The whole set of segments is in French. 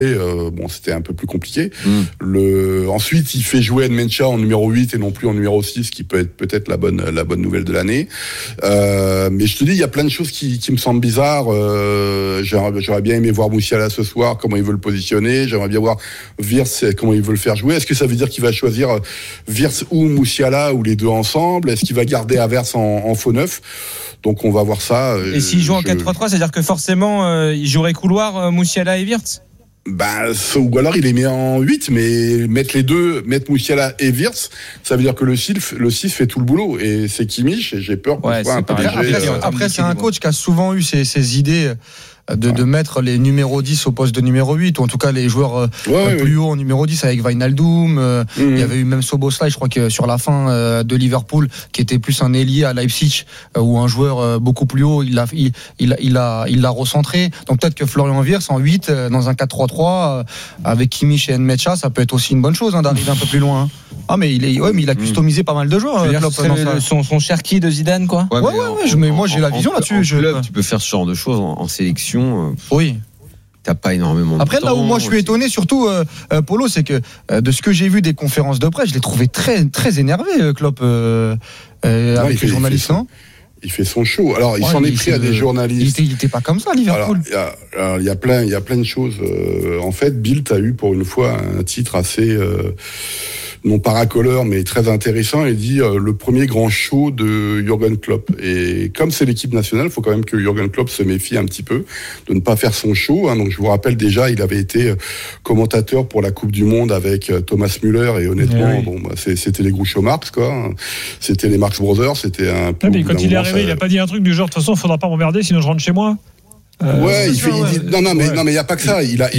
Bon, c'était un peu plus compliqué. Ensuite, il fait jouer Nmecha en numéro 8 et non plus en numéro 6, qui peut être peut-être la bonne nouvelle de l'année. Mais je te dis, il y a plein de choses qui me semblent bizarres. J'aurais bien aimé voir Moussiala ce soir, comment il veut le positionner. J'aimerais bien voir Wirtz, comment il veut le faire jouer. Est-ce que ça veut dire qu'il va choisir Wirtz ou Moussiala ou les deux ensemble? Est-ce qu'il va garder Havertz en faux neuf? Donc on va voir ça. Et s'il joue en 4-3-3, c'est-à-dire que forcément, il jouerait couloir Moussiala et Wirtz? Ou alors il les met en 8, mais mettre les deux, mettre Moussiala et Wirtz, ça veut dire que le 6 fait tout le boulot, et c'est Kimmich, et j'ai peur qu'on soit un peu léger. Après, c'est un coach qui a souvent eu ces idées de mettre les numéros 10 au poste de numéro 8, ou en tout cas les joueurs plus haut en numéro 10 avec Wijnaldum. Il y avait eu même Szoboszlai, je crois que sur la fin de Liverpool, qui était plus un ailier à Leipzig, ou un joueur beaucoup plus haut, il l'a recentré. Donc peut-être que Florian Wirtz en 8 dans un 4-3-3 avec Kimmich et Nmecha, ça peut être aussi une bonne chose d'arriver un peu plus loin. Ah mais il a customisé pas mal de joueurs. Son Cherki de Zidane, quoi. Mais moi j'ai la vision là-dessus. Tu peux faire ce genre de choses en sélection. Oui. T'as pas énormément de Après, temps. là où moi je suis étonné, surtout Polo, c'est que de ce que j'ai vu des conférences de presse, je l'ai trouvé très très énervé, Klopp, avec les journalistes. Il fait son show. Alors, il s'en est pris à des journalistes. Il était pas comme ça, Liverpool. Alors, il y a plein de choses. En fait, Bild a eu pour une fois un titre assez non pas racoleur, mais très intéressant. Il dit le premier grand show de Jürgen Klopp. Et comme c'est l'équipe nationale, il faut quand même que Jürgen Klopp se méfie un petit peu de ne pas faire son show. Donc, je vous rappelle déjà, il avait été commentateur pour la Coupe du Monde avec Thomas Müller, et honnêtement, c'était les Groucho Marx, quoi. C'était les Marx Brothers. C'était un peu. Mais quand il est arrivé, il a pas dit un truc du genre, de toute façon, il faudra pas m'emmerder, sinon je rentre chez moi. Il dit non mais il y a pas que ça. Il a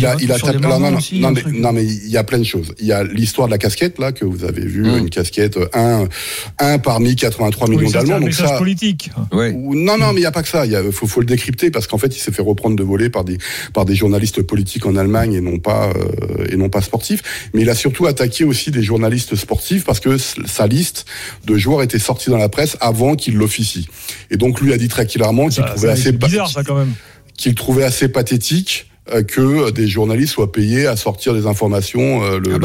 mais il y a plein de choses. Il y a l'histoire de la casquette là que vous avez vu, une casquette un parmi 83 millions d'Allemands. C'est un message politique. Non mais il y a pas que ça. Faut le décrypter, parce qu'en fait il s'est fait reprendre de voler par des journalistes politiques en Allemagne et non pas sportifs. Mais il a surtout attaqué aussi des journalistes sportifs parce que sa liste de joueurs était sortie dans la presse avant qu'il l'officie. Et donc lui a dit très clairement qu'il trouvait assez bizarre ça quand même. Qu'il trouvait assez pathétique que des journalistes soient payés à sortir des informations.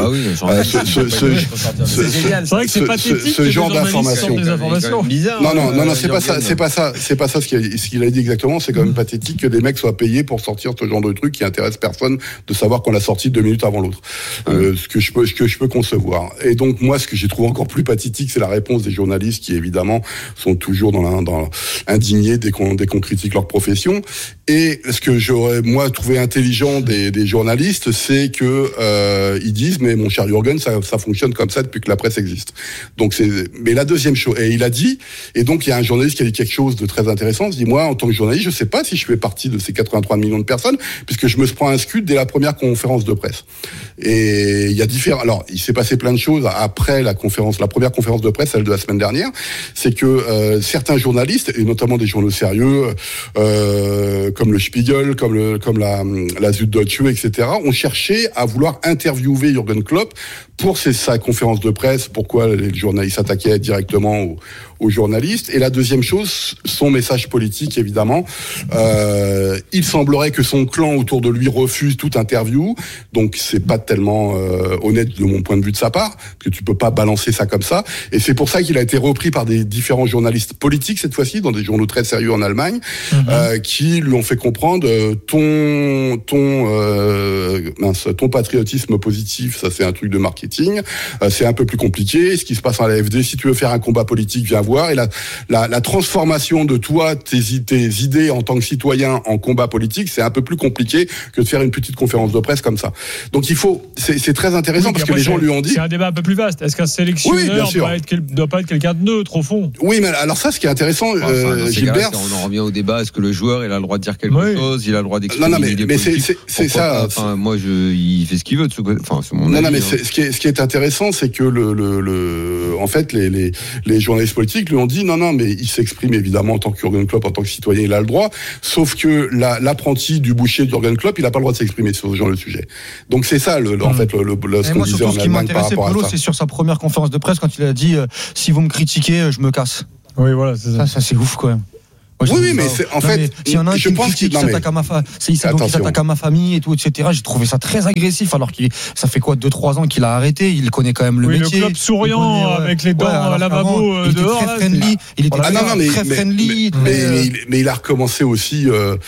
C'est vrai que c'est pathétique. Ce genre d'informations. Non, c'est pas ça ce qu'il a dit exactement. C'est quand même pathétique que des mecs soient payés pour sortir ce genre de truc qui intéresse personne, de savoir qu'on l'a sorti 2 minutes avant l'autre. Ce que je peux concevoir. Et donc moi, ce que j'ai trouvé encore plus pathétique, c'est la réponse des journalistes qui évidemment sont toujours indignés dès qu'on critique leur profession. Et ce que j'aurais moi trouvé intelligent des journalistes, c'est que ils disent mais mon cher Jürgen, ça fonctionne comme ça depuis que la presse existe. Donc mais la deuxième chose, et il a dit, et donc il y a un journaliste qui a dit quelque chose de très intéressant. Il dit moi en tant que journaliste, je sais pas si je fais partie de ces 83 millions de personnes, puisque je me prends un scud dès la première conférence de presse. Et il y a alors il s'est passé plein de choses après la première conférence de presse, celle de la semaine dernière. C'est que certains journalistes, et notamment des journaux sérieux comme le Spiegel, comme la Süddeutsche, etc., ont cherché à vouloir interviewer Jürgen Klopp pour sa conférence de presse. Pourquoi les journalistes s'attaquaient directement aux journalistes. Et la deuxième chose, son message politique, évidemment. Il semblerait que son clan autour de lui refuse toute interview, donc c'est pas tellement honnête de mon point de vue de sa part, que tu peux pas balancer ça comme ça. Et c'est pour ça qu'il a été repris par des différents journalistes politiques cette fois-ci, dans des journaux très sérieux en Allemagne, qui lui ont fait comprendre ton patriotisme positif, ça c'est un truc de marketing, c'est un peu plus compliqué. Ce qui se passe à l'AfD, si tu veux faire un combat politique, viens voir. Et la transformation de toi, tes idées en tant que citoyen en combat politique, c'est un peu plus compliqué que de faire une petite conférence de presse comme ça. Donc c'est très intéressant, parce que les gens lui ont dit. C'est un débat un peu plus vaste. Est-ce qu'un sélectionneur doit pas être quelqu'un de neutre au fond? Oui, mais alors ça, ce qui est intéressant, Gilbert, on en revient au débat. Est-ce que le joueur il a le droit de dire quelque chose, il a le droit d'exprimer non, mais c'est ça. Enfin, moi, il fait ce qu'il veut. Enfin, c'est mon avis. Non, mais ce qui est intéressant, c'est que en fait, les journalistes politiques lui ont dit non, mais il s'exprime évidemment en tant que Jürgen Klopp, en tant que citoyen, il a le droit. Sauf que l'apprenti du boucher de Jürgen Klopp, il n'a pas le droit de s'exprimer sur ce genre de sujet. Donc c'est ça, en fait, ce qu'on disait en Allemagne par rapport à ça. C'est sur sa première conférence de presse quand il a dit si vous me critiquez, je me casse. Oui, voilà, c'est ça. Ça c'est ouf quand même. Oui, mais c'est, en fait, s'il y en a un qui s'attaque à ma famille et tout, etc., j'ai trouvé ça très agressif, alors que ça fait quoi, 2-3 ans qu'il a arrêté, il connaît quand même le métier. Le club souriant, avec les dents à lavabo dehors. Il était très friendly. Mais il a recommencé aussi,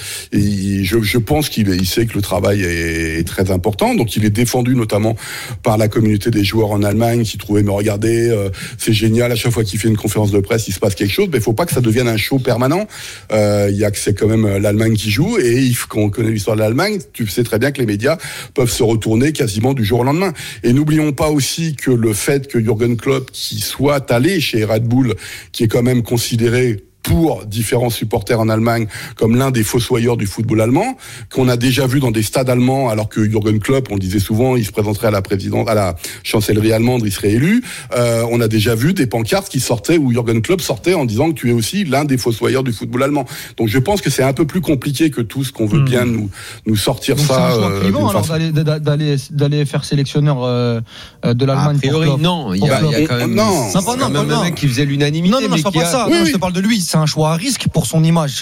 et je pense qu'il sait que le travail est très important, donc il est défendu notamment par la communauté des joueurs en Allemagne qui trouvaient, mais regardez, c'est génial, à chaque fois qu'il fait une conférence de presse, il se passe quelque chose, mais il faut pas que ça devienne un show permanent. Il y a que c'est quand même l'Allemagne qui joue, et quand on connaît l'histoire de l'Allemagne, tu sais très bien que les médias peuvent se retourner quasiment du jour au lendemain. Et n'oublions pas aussi que le fait que Jürgen Klopp qui soit allé chez Red Bull, qui est quand même considéré pour différents supporters en Allemagne comme l'un des fossoyeurs du football allemand, qu'on a déjà vu dans des stades allemands, alors que Jürgen Klopp, on le disait souvent, il se présenterait à la chancellerie allemande, il serait élu. On a déjà vu des pancartes qui sortaient, où Jürgen Klopp sortait en disant que tu es aussi l'un des fossoyeurs du football allemand. Donc je pense que c'est un peu plus compliqué que tout ce qu'on veut bien nous sortir. Donc ça. C'est un choix clivant, alors d'aller faire sélectionneur de l'Allemagne. A priori, non. Il y a quand même un mec qui faisait l'unanimité. Non, je parle pas de ça. Je te parle de lui. C'est un choix à risque pour son image.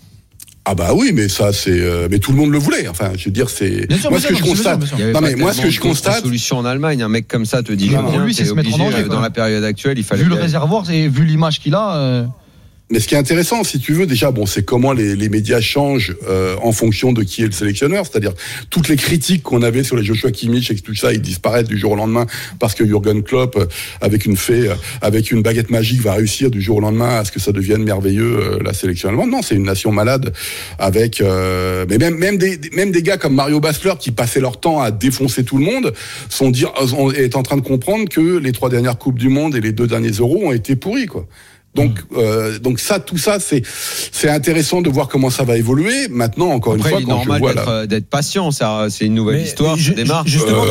Ah bah oui, mais ça c'est, mais tout le monde le voulait. Enfin, je veux dire, c'est. Moi, ce que je constate. Non mais moi, ce que je constate. Solution en Allemagne, un mec comme ça te dit. Lui, c'est se mettre en danger. Dans la période actuelle, il fallait. Vu le réservoir et vu l'image qu'il a. Mais ce qui est intéressant, si tu veux, déjà, c'est comment les médias changent en fonction de qui est le sélectionneur. C'est-à-dire, toutes les critiques qu'on avait sur les Joshua Kimmich et tout ça, ils disparaissent du jour au lendemain parce que Jürgen Klopp, avec une baguette magique, va réussir du jour au lendemain à ce que ça devienne merveilleux, la sélection allemande. Non, c'est une nation malade avec, mais même des gars comme Mario Basler qui passaient leur temps à défoncer tout le monde est en train de comprendre que les 3 dernières Coupes du Monde et les 2 derniers Euros ont été pourris, quoi. Donc tout ça, c'est intéressant de voir comment ça va évoluer. Maintenant, encore une fois, il est normal d'être patient. Ça, c'est une nouvelle histoire. Ça démarre. Justement,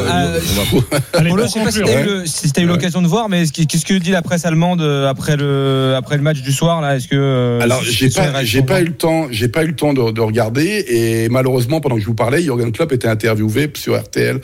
Polo, je sais pas si tu as eu l'occasion de voir, mais qu'est-ce que dit la presse allemande après le match du soir là? Est-ce que alors j'ai pas eu le temps de regarder, et malheureusement pendant que je vous parlais, Jürgen Klopp était interviewé sur RTL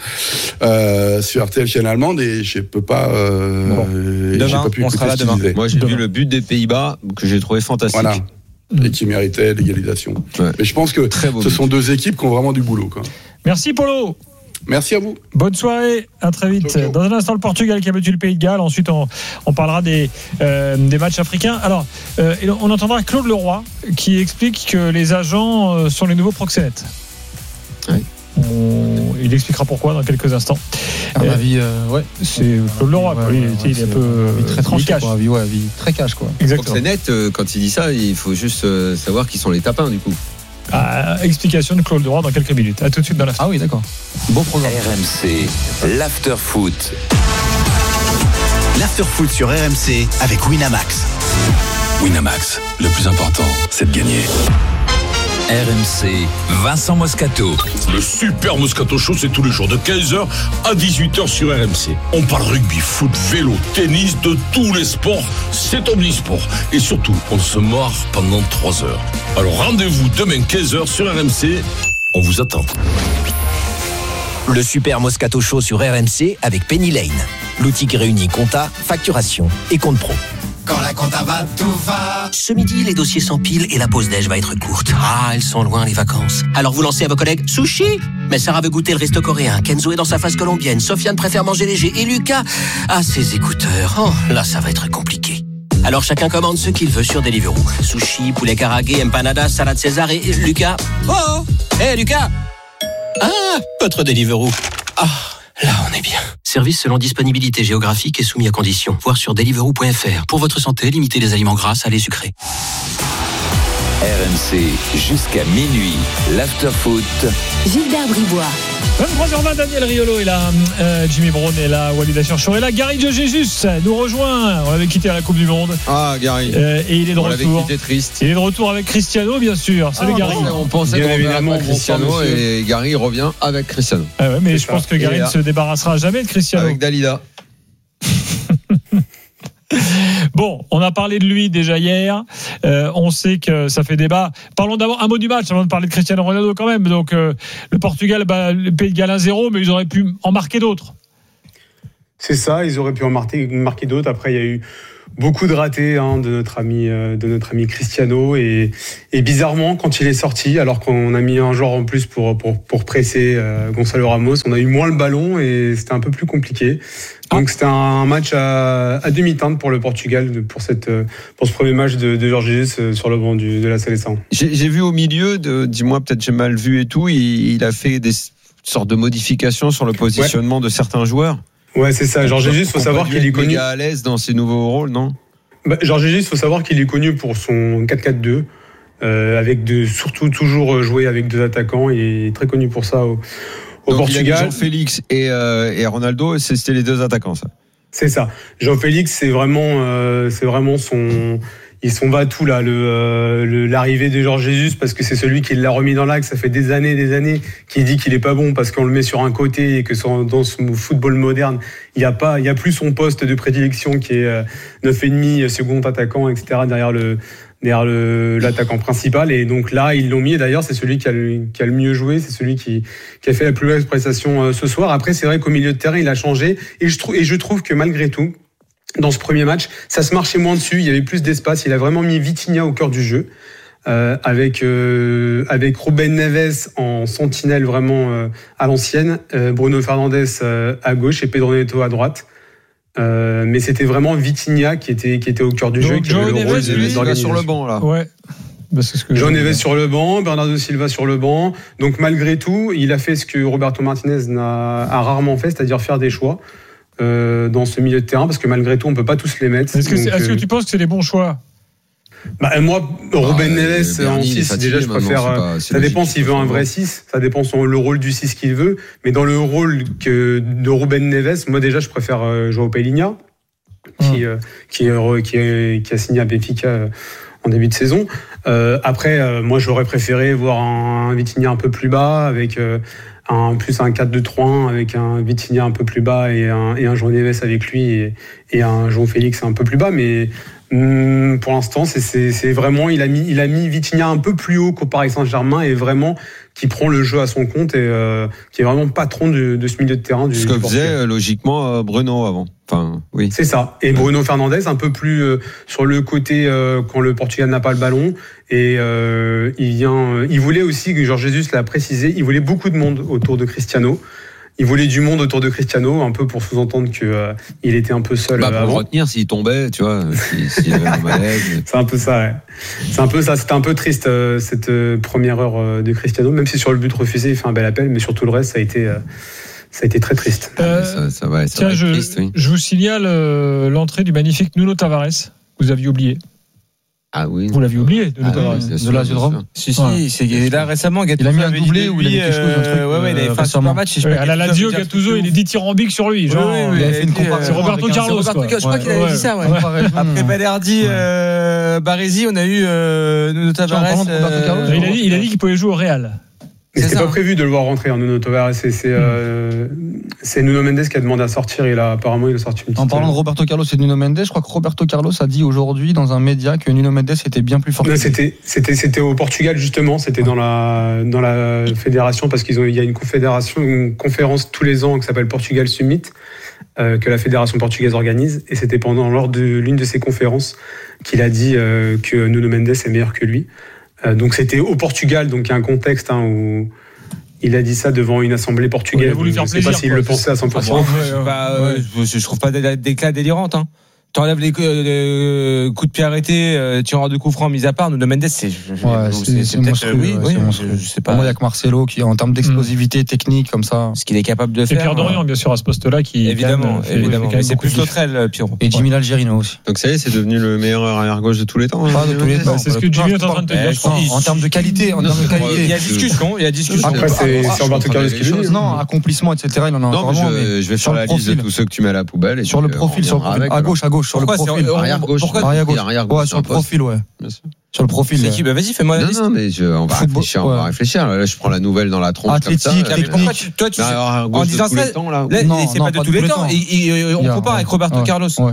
chaîne allemande, et je peux pas. Demain, j'ai pas pu on sera là demain. Moi, j'ai vu le but des Pays-Bas que j'ai trouvé fantastique. Voilà. Et qui méritait l'égalisation. Ouais. Mais je pense que ce sont 2 équipes qui ont vraiment du boulot, quoi. Merci Polo. Merci à vous. Bonne soirée, à très vite. Ciao. Dans un instant, le Portugal qui a battu le Pays de Galles. Ensuite, on parlera des matchs africains. Alors, on entendra Claude Leroy qui explique que les agents sont les nouveaux proxénètes. Oui. Il expliquera pourquoi dans quelques instants. À mon avis, c'est Claude Leroy. Il est un peu très tranché, avis très cash, quoi. Exactement. C'est net. Quand il dit ça, il faut juste savoir qui sont les tapins, du coup. Explication de Claude Leroy dans quelques minutes. À tout de suite dans l'after. Ah oui, d'accord. Beau programme. RMC, l'after foot. L'after foot sur RMC avec Winamax. Winamax, le plus important, c'est de gagner. RMC, Vincent Moscato. Le Super Moscato Show, c'est tous les jours de 15h à 18h sur RMC. On parle rugby, foot, vélo, tennis, de tous les sports. C'est omnisport. Et surtout, on se marre pendant 3 heures. Alors rendez-vous demain 15h sur RMC. On vous attend. Le Super Moscato Show sur RMC avec Penny Lane. L'outil qui réunit compta, facturation et compte pro. Quand la compta va, tout va. Ce midi, les dossiers s'empilent et la pause déj va être courte. Ah, elles sont loin, les vacances. Alors vous lancez à vos collègues sushi. Mais Sarah veut goûter le resto coréen. Kenzo est dans sa phase colombienne. Sofiane préfère manger léger. Et Lucas a ses écouteurs. Oh, là, ça va être compliqué. Alors chacun commande ce qu'il veut sur Deliveroo. Sushi, poulet karagué, empanadas, salade César et Lucas. Oh, hé Lucas. Ah, votre Deliveroo. Ah. Là, on est bien. Service selon disponibilité géographique et soumis à conditions. Voir sur deliveroo.fr. Pour votre santé, limitez les aliments gras, salés, sucrés. RMC, jusqu'à minuit, l'after-foot. Gilbert Bribois. 23h20, Daniel Riolo est là, Jimmy Brown est là, Walid Acharchour est là, Gary de Jesus nous rejoint. On l'avait quitté à la Coupe du Monde. Ah, Gary. Et il est de retour. Quitté triste. Il est de retour avec Cristiano, bien sûr. Salut Gary. On pensait qu'on revenait avec Cristiano et Gary revient avec Cristiano. Ah ouais, mais je pense que Gary ne se débarrassera jamais de Cristiano. Avec Dalida. Bon, on a parlé de lui déjà hier. On sait que ça fait débat. Parlons d'abord un mot du match avant de parler de Cristiano Ronaldo quand même. Donc le Portugal bat le Pays de Galles 1-0, mais ils auraient pu en marquer d'autres. C'est ça, ils auraient pu en marquer d'autres. Après, il y a eu beaucoup de ratés de notre ami Cristiano et bizarrement quand il est sorti, alors qu'on a mis un joueur en plus pour presser Gonzalo Ramos, on a eu moins le ballon et c'était un peu plus compliqué. Donc c'était un match à demi-teinte pour le Portugal pour ce premier match de Jorge Jesus sur le banc de la Seleção. J'ai vu au milieu, dis-moi peut-être j'ai mal vu et tout, il a fait des sortes de modifications sur le positionnement de certains joueurs. Ouais, c'est ça. Jorge Jesus, faut savoir qu'il est connu. Il est à l'aise dans ses nouveaux rôles, non ? Jorge Jesus, faut savoir qu'il est connu pour son 4-4-2, avec surtout toujours jouer avec 2 attaquants. Il est très connu pour ça au Portugal. Jean-Félix et Ronaldo, c'était les 2 attaquants, ça. C'est ça. Jean-Félix, c'est vraiment son. Ils sont va-tout là, l'arrivée de Jorge Jesus, parce que c'est celui qui l'a remis dans l'axe. Ça fait des années qu'il dit qu'il est pas bon parce qu'on le met sur un côté et que dans ce football moderne, il y a plus son poste de prédilection qui est 9,5 second attaquant, etc. derrière l'attaquant principal. Et donc là, ils l'ont mis. Et d'ailleurs, c'est celui qui a le mieux joué. C'est celui qui a fait la plus belle prestation ce soir. Après, c'est vrai qu'au milieu de terrain, il a changé. Et je trouve que malgré tout, dans ce premier match, ça se marchait moins dessus, il y avait plus d'espace, il a vraiment mis Vitinha au cœur du jeu, avec Ruben Neves en sentinelle vraiment à l'ancienne, Bruno Fernandes à gauche et Pedro Neto à droite. Mais c'était vraiment Vitinha qui était au cœur du jeu, qui avait le rôle d'organisation. Sur le banc là. Ouais. Jean Neves sur le banc, Bernardo Silva sur le banc. Donc malgré tout, il a fait ce que Roberto Martinez a rarement fait, c'est-à-dire faire des choix. Dans ce milieu de terrain, parce que malgré tout on peut pas tous les mettre. Est-ce que tu penses que c'est les bons choix? Moi, Ruben Neves en 6, déjà je préfère. Ça dépend s'il veut un vrai 6, ça dépend le rôle du 6 qu'il veut, mais dans le rôle de Ruben Neves, moi déjà je préfère João Pelinha, qui a signé à Benfica en début de saison. Après, moi j'aurais préféré voir un Vitinha un peu plus bas, avec plus un 4-2-3-1 avec un Vitinha un peu plus bas et un João Neves avec lui et un João Félix un peu plus bas, mais pour l'instant c'est vraiment il a mis Vitinha un peu plus haut qu'au Paris Saint-Germain et vraiment qui prend le jeu à son compte et qui est vraiment patron de ce milieu de terrain du Portugal. Ce que faisait logiquement Bruno avant. Enfin, oui. C'est ça. Et Bruno Fernandes un peu plus sur le côté quand le Portugal n'a pas le ballon et il voulait aussi, que Jorge Jesus l'a précisé, il voulait beaucoup de monde autour de Cristiano. Il voulait du monde autour de Cristiano, un peu pour sous-entendre que il était un peu seul. Pour le retenir s'il tombait, tu vois. S'il avait un malaise. C'est un peu ça. Ouais. C'est un peu ça. C'était un peu triste cette première heure de Cristiano, même si sur le but refusé, il fait un bel appel, mais sur tout le reste, ça a été très triste. Ça va tiens, être triste, oui. Je vous signale l'entrée du magnifique Nuno Tavares. Vous aviez oublié. Ah oui. Vous l'aviez oublié, Nuno Tavares, de la Rome. Si, là récemment, Gattuso il a mis un doublé ou il a mis quelque chose, un truc. Il avait fait un super match. À la Lazio, Gattuso, il est dithyrambique sur lui. Genre, il a fait une comparaison. C'est Roberto Carlos. Je crois qu'il avait dit ça, ouais. Après Balerdi, Baresi, on a eu Nuno Tavares. Il a dit qu'il pouvait jouer au Real. Mais c'était pas prévu de le voir rentrer en Nuno Tavares. C'est Nuno Mendes qui a demandé à sortir et là apparemment il a sorti une petite. En parlant de Roberto Carlos et de Nuno Mendes, je crois que Roberto Carlos a dit aujourd'hui dans un média que Nuno Mendes était bien plus fort. Non, c'était au Portugal justement, c'était dans la fédération parce il y a une conférence tous les ans qui s'appelle Portugal Summit que la fédération portugaise organise et c'était lors de l'une de ces conférences qu'il a dit que Nuno Mendes est meilleur que lui. Donc c'était au Portugal, donc il y a un contexte où il a dit ça devant une assemblée portugaise. Je ne sais pas s'il le pensait à 100%. Je trouve pas d'éclat délirante. Tu enlèves les coups de pied arrêtés, tireur de coups francs mis à part. Nuno Mendes, c'est peut-être je sais pas. Moi, il y a que Marcelo qui, en termes d'explosivité technique comme ça, ce qu'il est capable de faire. Et Pierre Dorian, bien sûr, à ce poste-là, qui évidemment. Mais c'est plus Lautrel, Pierrot. Et Jimmy Algerino aussi. Donc ça y est, c'est devenu le meilleur arrière gauche de tous les temps. Pas de tous les temps. C'est ce que Jimmy est en train de te dire. En termes de qualité, il y a discussion. Après, c'est Roberto Carlos qui le dit. Non, accomplissement, etc. Il en a encore vraiment. Je vais faire la liste de tous ceux que tu mets à la poubelle. Sur le profil, à gauche. Sur le profil. Arrière gauche. Ouais, sur le profil, ouais. Sur le profil. C'est qui? Vas-y, fais-moi la liste. Non, mais on va réfléchir. Là, je prends la nouvelle dans la tronche. Athlétique, technique. Toi, en disant ça, c'est pas de tous les temps. On compare avec Roberto Carlos.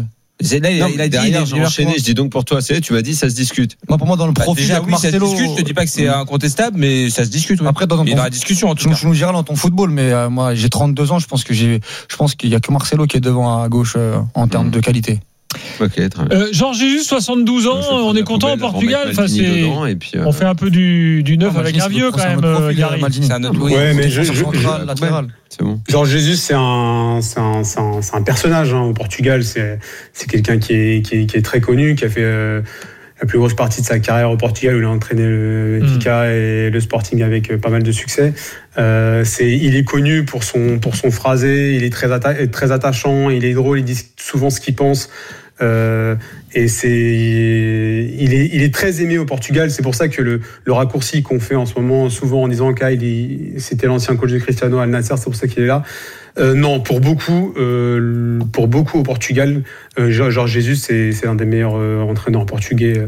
Il a dit, j'ai enchaîné. Je dis donc pour toi, tu m'as dit, ça se discute. Moi, pour moi, dans le profil, déjà, oui, Marcelo, ça se discute. Je te dis pas que c'est incontestable, mais ça se discute. Oui. Après, dans la discussion, en tout cas. Je nous dirai dans ton football, mais moi, j'ai 32 ans. Je pense qu'il y a que Marcelo qui est devant à gauche en termes de qualité. Ok, très bien. Jean Jésus, 72 ans, on est content au Portugal. Enfin, on fait un peu du neuf avec un vieux quand même, Gary. C'est un autre latéral. C'est bon. Jean Jésus, c'est un personnage au Portugal. C'est quelqu'un qui est très connu, qui a fait la plus grosse partie de sa carrière au Portugal, où il a entraîné le Benfica et le Sporting avec pas mal de succès. Il est connu pour son phrasé, il est très attachant, il est drôle, il dit souvent ce qu'il pense. Et il est très aimé au Portugal. C'est pour ça que le raccourci qu'on fait en ce moment souvent en disant que c'était l'ancien coach de Cristiano Al Nassr, c'est pour ça qu'il est là. Non, pour beaucoup au Portugal, Jorge Jesus, c'est un des meilleurs entraîneurs portugais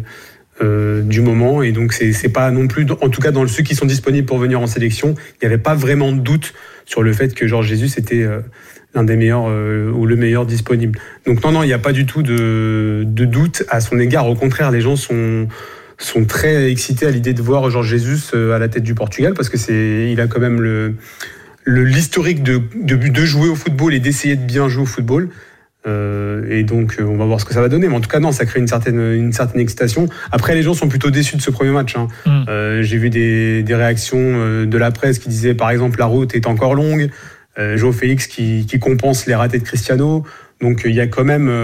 du moment, et donc c'est pas non plus, en tout cas dans ceux qui sont disponibles pour venir en sélection, il n'y avait pas vraiment de doute sur le fait que Jorge Jesus était l'un des meilleurs ou le meilleur disponible. Donc non, il n'y a pas du tout de doute à son égard. Au contraire, les gens sont très excités à l'idée de voir Jorge Jesus à la tête du Portugal, parce que il a quand même l'historique de jouer au football et d'essayer de bien jouer au football. Et donc on va voir ce que ça va donner, mais en tout cas non, ça crée une certaine excitation. Après, les gens sont plutôt déçus de ce premier match. J'ai vu des réactions de la presse qui disaient par exemple la route est encore longue, João Félix qui compense les ratés de Cristiano. Donc il y a quand même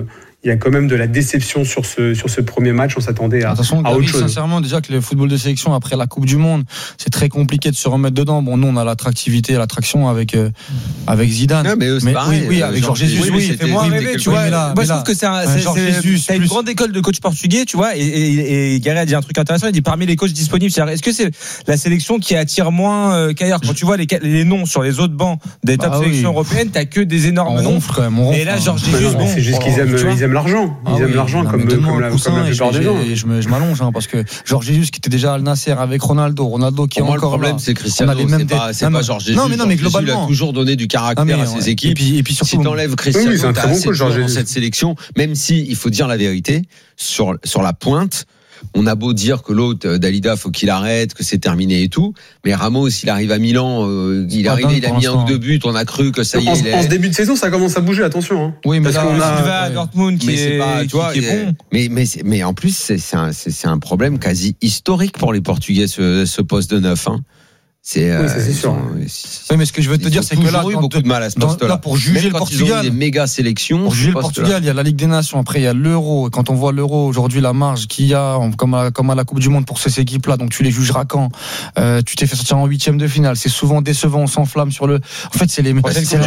de la déception sur ce premier match. On s'attendait à autre chose. Sincèrement, déjà que le football de sélection après la Coupe du Monde, c'est très compliqué de se remettre dedans. Bon, nous on a l'attractivité, l'attraction avec Zidane. Ouais, mais pareil, oui, avec Jorge Jesus. Oui, fais-moi rêver, tu vois. Moi, je trouve que c'est une grande école de coach portugais, tu vois. Et Gary a dit un truc intéressant. Il dit parmi les coachs disponibles, est-ce que c'est la sélection qui attire moins qu'ailleurs? Quand tu vois les noms sur les autres bancs des top sélections européennes, t'as que des énormes noms. Et là, Jorge Jesus, c'est juste qu'ils aiment l'argent. Ils aiment l'argent comme la plupart des gens. Je m'allonge parce que Jorge Jesus qui était déjà à Al Nassr avec Ronaldo qui est encore là. Le problème c'est Cristiano, c'est pas Jorge Jesus. Non mais globalement, il a toujours donné du caractère à ses équipes. Et puis surtout, si t'enlèves Cristiano, c'est un très bon coach dans cette sélection, même si il faut dire la vérité sur la pointe. On a beau dire que l'autre, Dalida, faut qu'il arrête, que c'est terminé et tout, mais Ramos, il arrive à Milan, il a mis 1 ou 2 buts, on a cru que ça y est. En ce début de saison, ça commence à bouger, attention. Oui, mais là, on a Dortmund qui est bon. Mais en plus, c'est un problème quasi historique pour les Portugais, ce poste de 9. Oui, c'est sûr. Oui, mais ce que je veux te dire, c'est que là, eu beaucoup de mal à ce poste-là. Là, pour juger le Portugal, des méga sélections. Pour juger le Portugal, il y a la Ligue des Nations. Après, il y a l'Euro. Et quand on voit l'Euro aujourd'hui, la marge qu'il y a, comme à la Coupe du Monde pour ces équipes-là, donc tu les jugeras quand tu t'es fait sortir en 8e de finale. C'est souvent décevant. On s'enflamme sur le. En fait, c'est la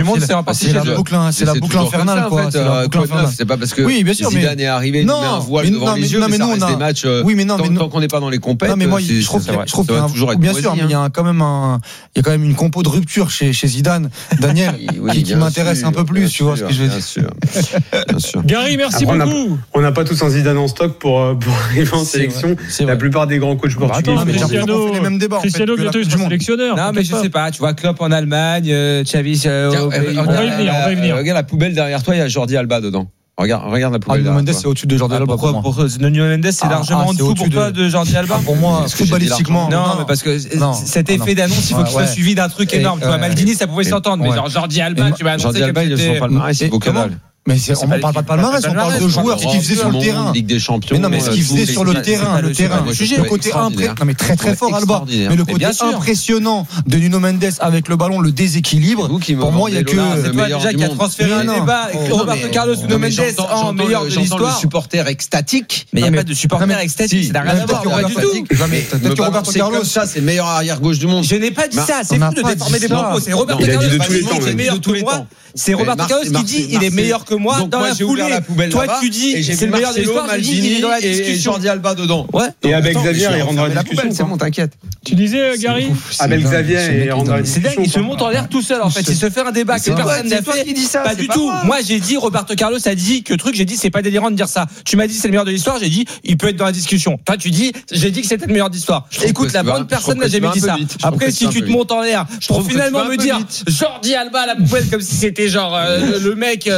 boucle infernale, quoi. C'est pas parce que Zidane est arrivé, il met un voile devant les yeux, mais ça reste des matchs. Oui, mais non, tant qu'on n'est pas dans les compétitions. Non, mais moi, je trouve bien sûr, mais il y a quand même il y a quand même une compo de rupture chez Zidane, Daniel, qui m'intéresse un peu plus, tu vois ce que je veux dire. Bien sûr. Gary, merci beaucoup. On n'a pas tous un Zidane en stock pour arriver en sélection. La plupart des grands coachs portugais. Cristiano, bientôt, il sera sélectionneur. Non, mais je sais pas, tu vois, Klopp en Allemagne, Xavi, on va y venir. Regarde la poubelle derrière toi, il y a Jordi Alba dedans. Regarde la poubelle. Nuno Mendes, c'est au-dessus de Jordi Alba. Pour Nuno Mendes, c'est largement en dessous pour toi de Jordi Alba. Pour moi, footballistiquement. Non, mais parce que cet effet d'annonce, il faut qu'il soit suivi d'un truc énorme. Tu vois, Maldini, ça pouvait s'entendre, mais genre Jordi Alba, tu vas annoncer que c'était. Jordi Alba, il est son palmarès, il vaut que dalle. Mais on ne parle pas de palmarès, on parle de joueurs, ce qu'ils faisaient sur le terrain. Ligue des Champions. Mais non, mais ce qu'ils faisaient sur le terrain, le côté impressionnant, mais très fort Alba. Mais le côté impressionnant de Nuno Mendes avec le ballon, le déséquilibre. Pour moi, il y a que. C'est toi déjà qui a transféré un débat. Roberto Carlos, Nuno Mendes en meilleur de l'histoire. Le supporter extatique. Mais il n'y a pas de supporter extatique. Ça n'a rien à voir. Pas du tout. Peut-être que Roberto Carlos, ça, c'est le meilleur arrière gauche du monde. Je n'ai pas dit ça. C'est fou de déformer des propos. C'est Roberto Carlos qui dit qu'il est meilleur que moi. C'est Roberto Carlos qui dit il est meilleur que moi dans la foulée. Toi tu dis c'est le meilleur de l'histoire, Maldini et Jordi Alba dedans. Ouais. Et Abel Xavier il rentre dans la discussion. C'est bon, t'inquiète. Tu disais Gary, Abel Xavier il rentre dans la discussion. Il se monte en l'air tout seul en fait. Il se fait un débat que personne n'a fait. Pas du tout. Moi j'ai dit Roberto Carlos a dit que j'ai dit c'est pas délirant de dire ça. Tu m'as dit c'est le meilleur de l'histoire, j'ai dit il peut être dans la discussion. Toi tu dis j'ai dit que c'était le meilleur d'histoire. Écoute, la bonne personne n'a jamais dit ça. Après si tu te montes en l'air pour finalement me dire Jordi Alba à la poubelle comme si c'était genre le mec le plus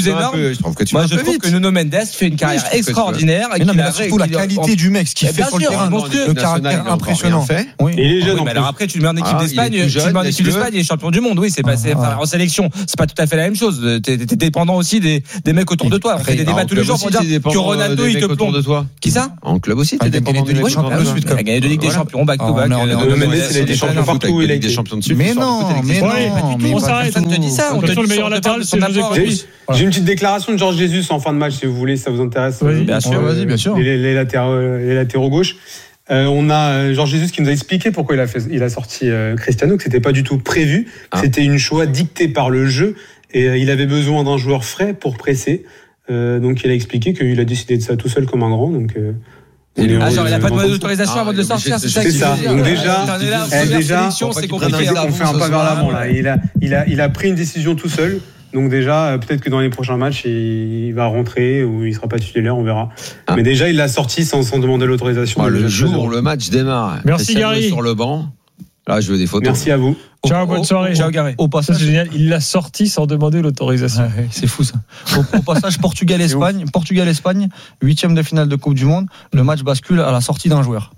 plus énorme. Je trouve que je trouve que Nuno Mendes fait une carrière extraordinaire. Surtout la qualité du mec, ce qu'il fait sur le terrain, le caractère impressionnant. Et il est jeune. Alors après, tu le mets en équipe d'Espagne, il est champion du monde. Oui, c'est passé en sélection. C'est pas tout à fait la même chose. T'es dépendant aussi des mecs autour de toi. On fait des débats tous les jours pour dire que Ronaldo il te plombe. Qui ça? En club aussi, t'es dépendant de il a gagné 2 Ligues des Champions back-to-back. Nuno Mendes, il a été champion partout. Il a été champion dessus. Mais non, on s'arrête. Personne te dit ça. On te dit le meilleur latéral, c'est José Cotis. J'ai une petite déclaration de Georges Jesus en fin de match, si vous voulez, ça vous intéresse. Bien sûr. Les latéraux gauches. On a Georges Jesus qui nous a expliqué pourquoi il a sorti Cristiano, que c'était pas du tout prévu, c'était une choix dictée par le jeu et il avait besoin d'un joueur frais pour presser. Donc il a expliqué qu'il a décidé de ça tout seul comme un grand. Donc il n'a pas demandé d'autorisation avant de le sortir, c'est ça. Donc déjà, c'est compliqué. On fait un pas vers l'avant là. Il a pris une décision tout seul. Donc déjà, peut-être que dans les prochains matchs, il va rentrer ou il sera pas titulaire, on verra. Mais déjà, il l'a sorti sans demander l'autorisation. Le jour où le match démarre. Merci Gary. Sur le banc. Là, je veux des photos. Merci à vous. Ciao, bonne soirée. Ciao, Gary. Au passage, c'est génial. Il l'a sorti sans demander l'autorisation. C'est fou ça. Au passage, Portugal-Espagne, 8e de finale de Coupe du Monde. Le match bascule à la sortie d'un joueur.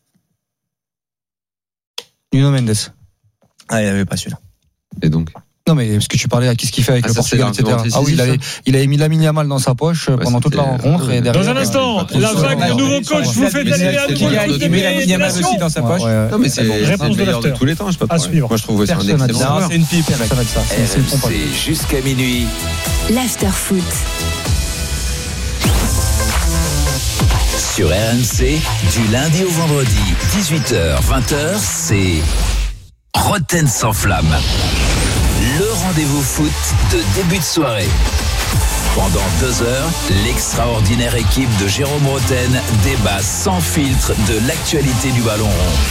Nuno Mendes. Il n'avait pas celui-là. Et donc? Non, mais parce que tu parlais à qu'est-ce qu'il fait avec le Portugal, etc. Oui, il avait mis Lamine Yamal dans sa poche pendant toute la rencontre. Et derrière, dans un instant, la vague de nouveau coach vous fait aller à nouveau le il met Lamine Yamal aussi dans sa poche. Non, mais c'est le meilleur de tous les temps. À suivre. Moi, je trouve que c'est un excellent joueur. C'est une pipe. C'est jusqu'à minuit. L'after-foot. Sur RMC, du lundi au vendredi, 18h-20h, c'est Roten sans flamme. Le rendez-vous foot de début de soirée. Pendant 2 heures, l'extraordinaire équipe de Jérôme Roten débat sans filtre de l'actualité du ballon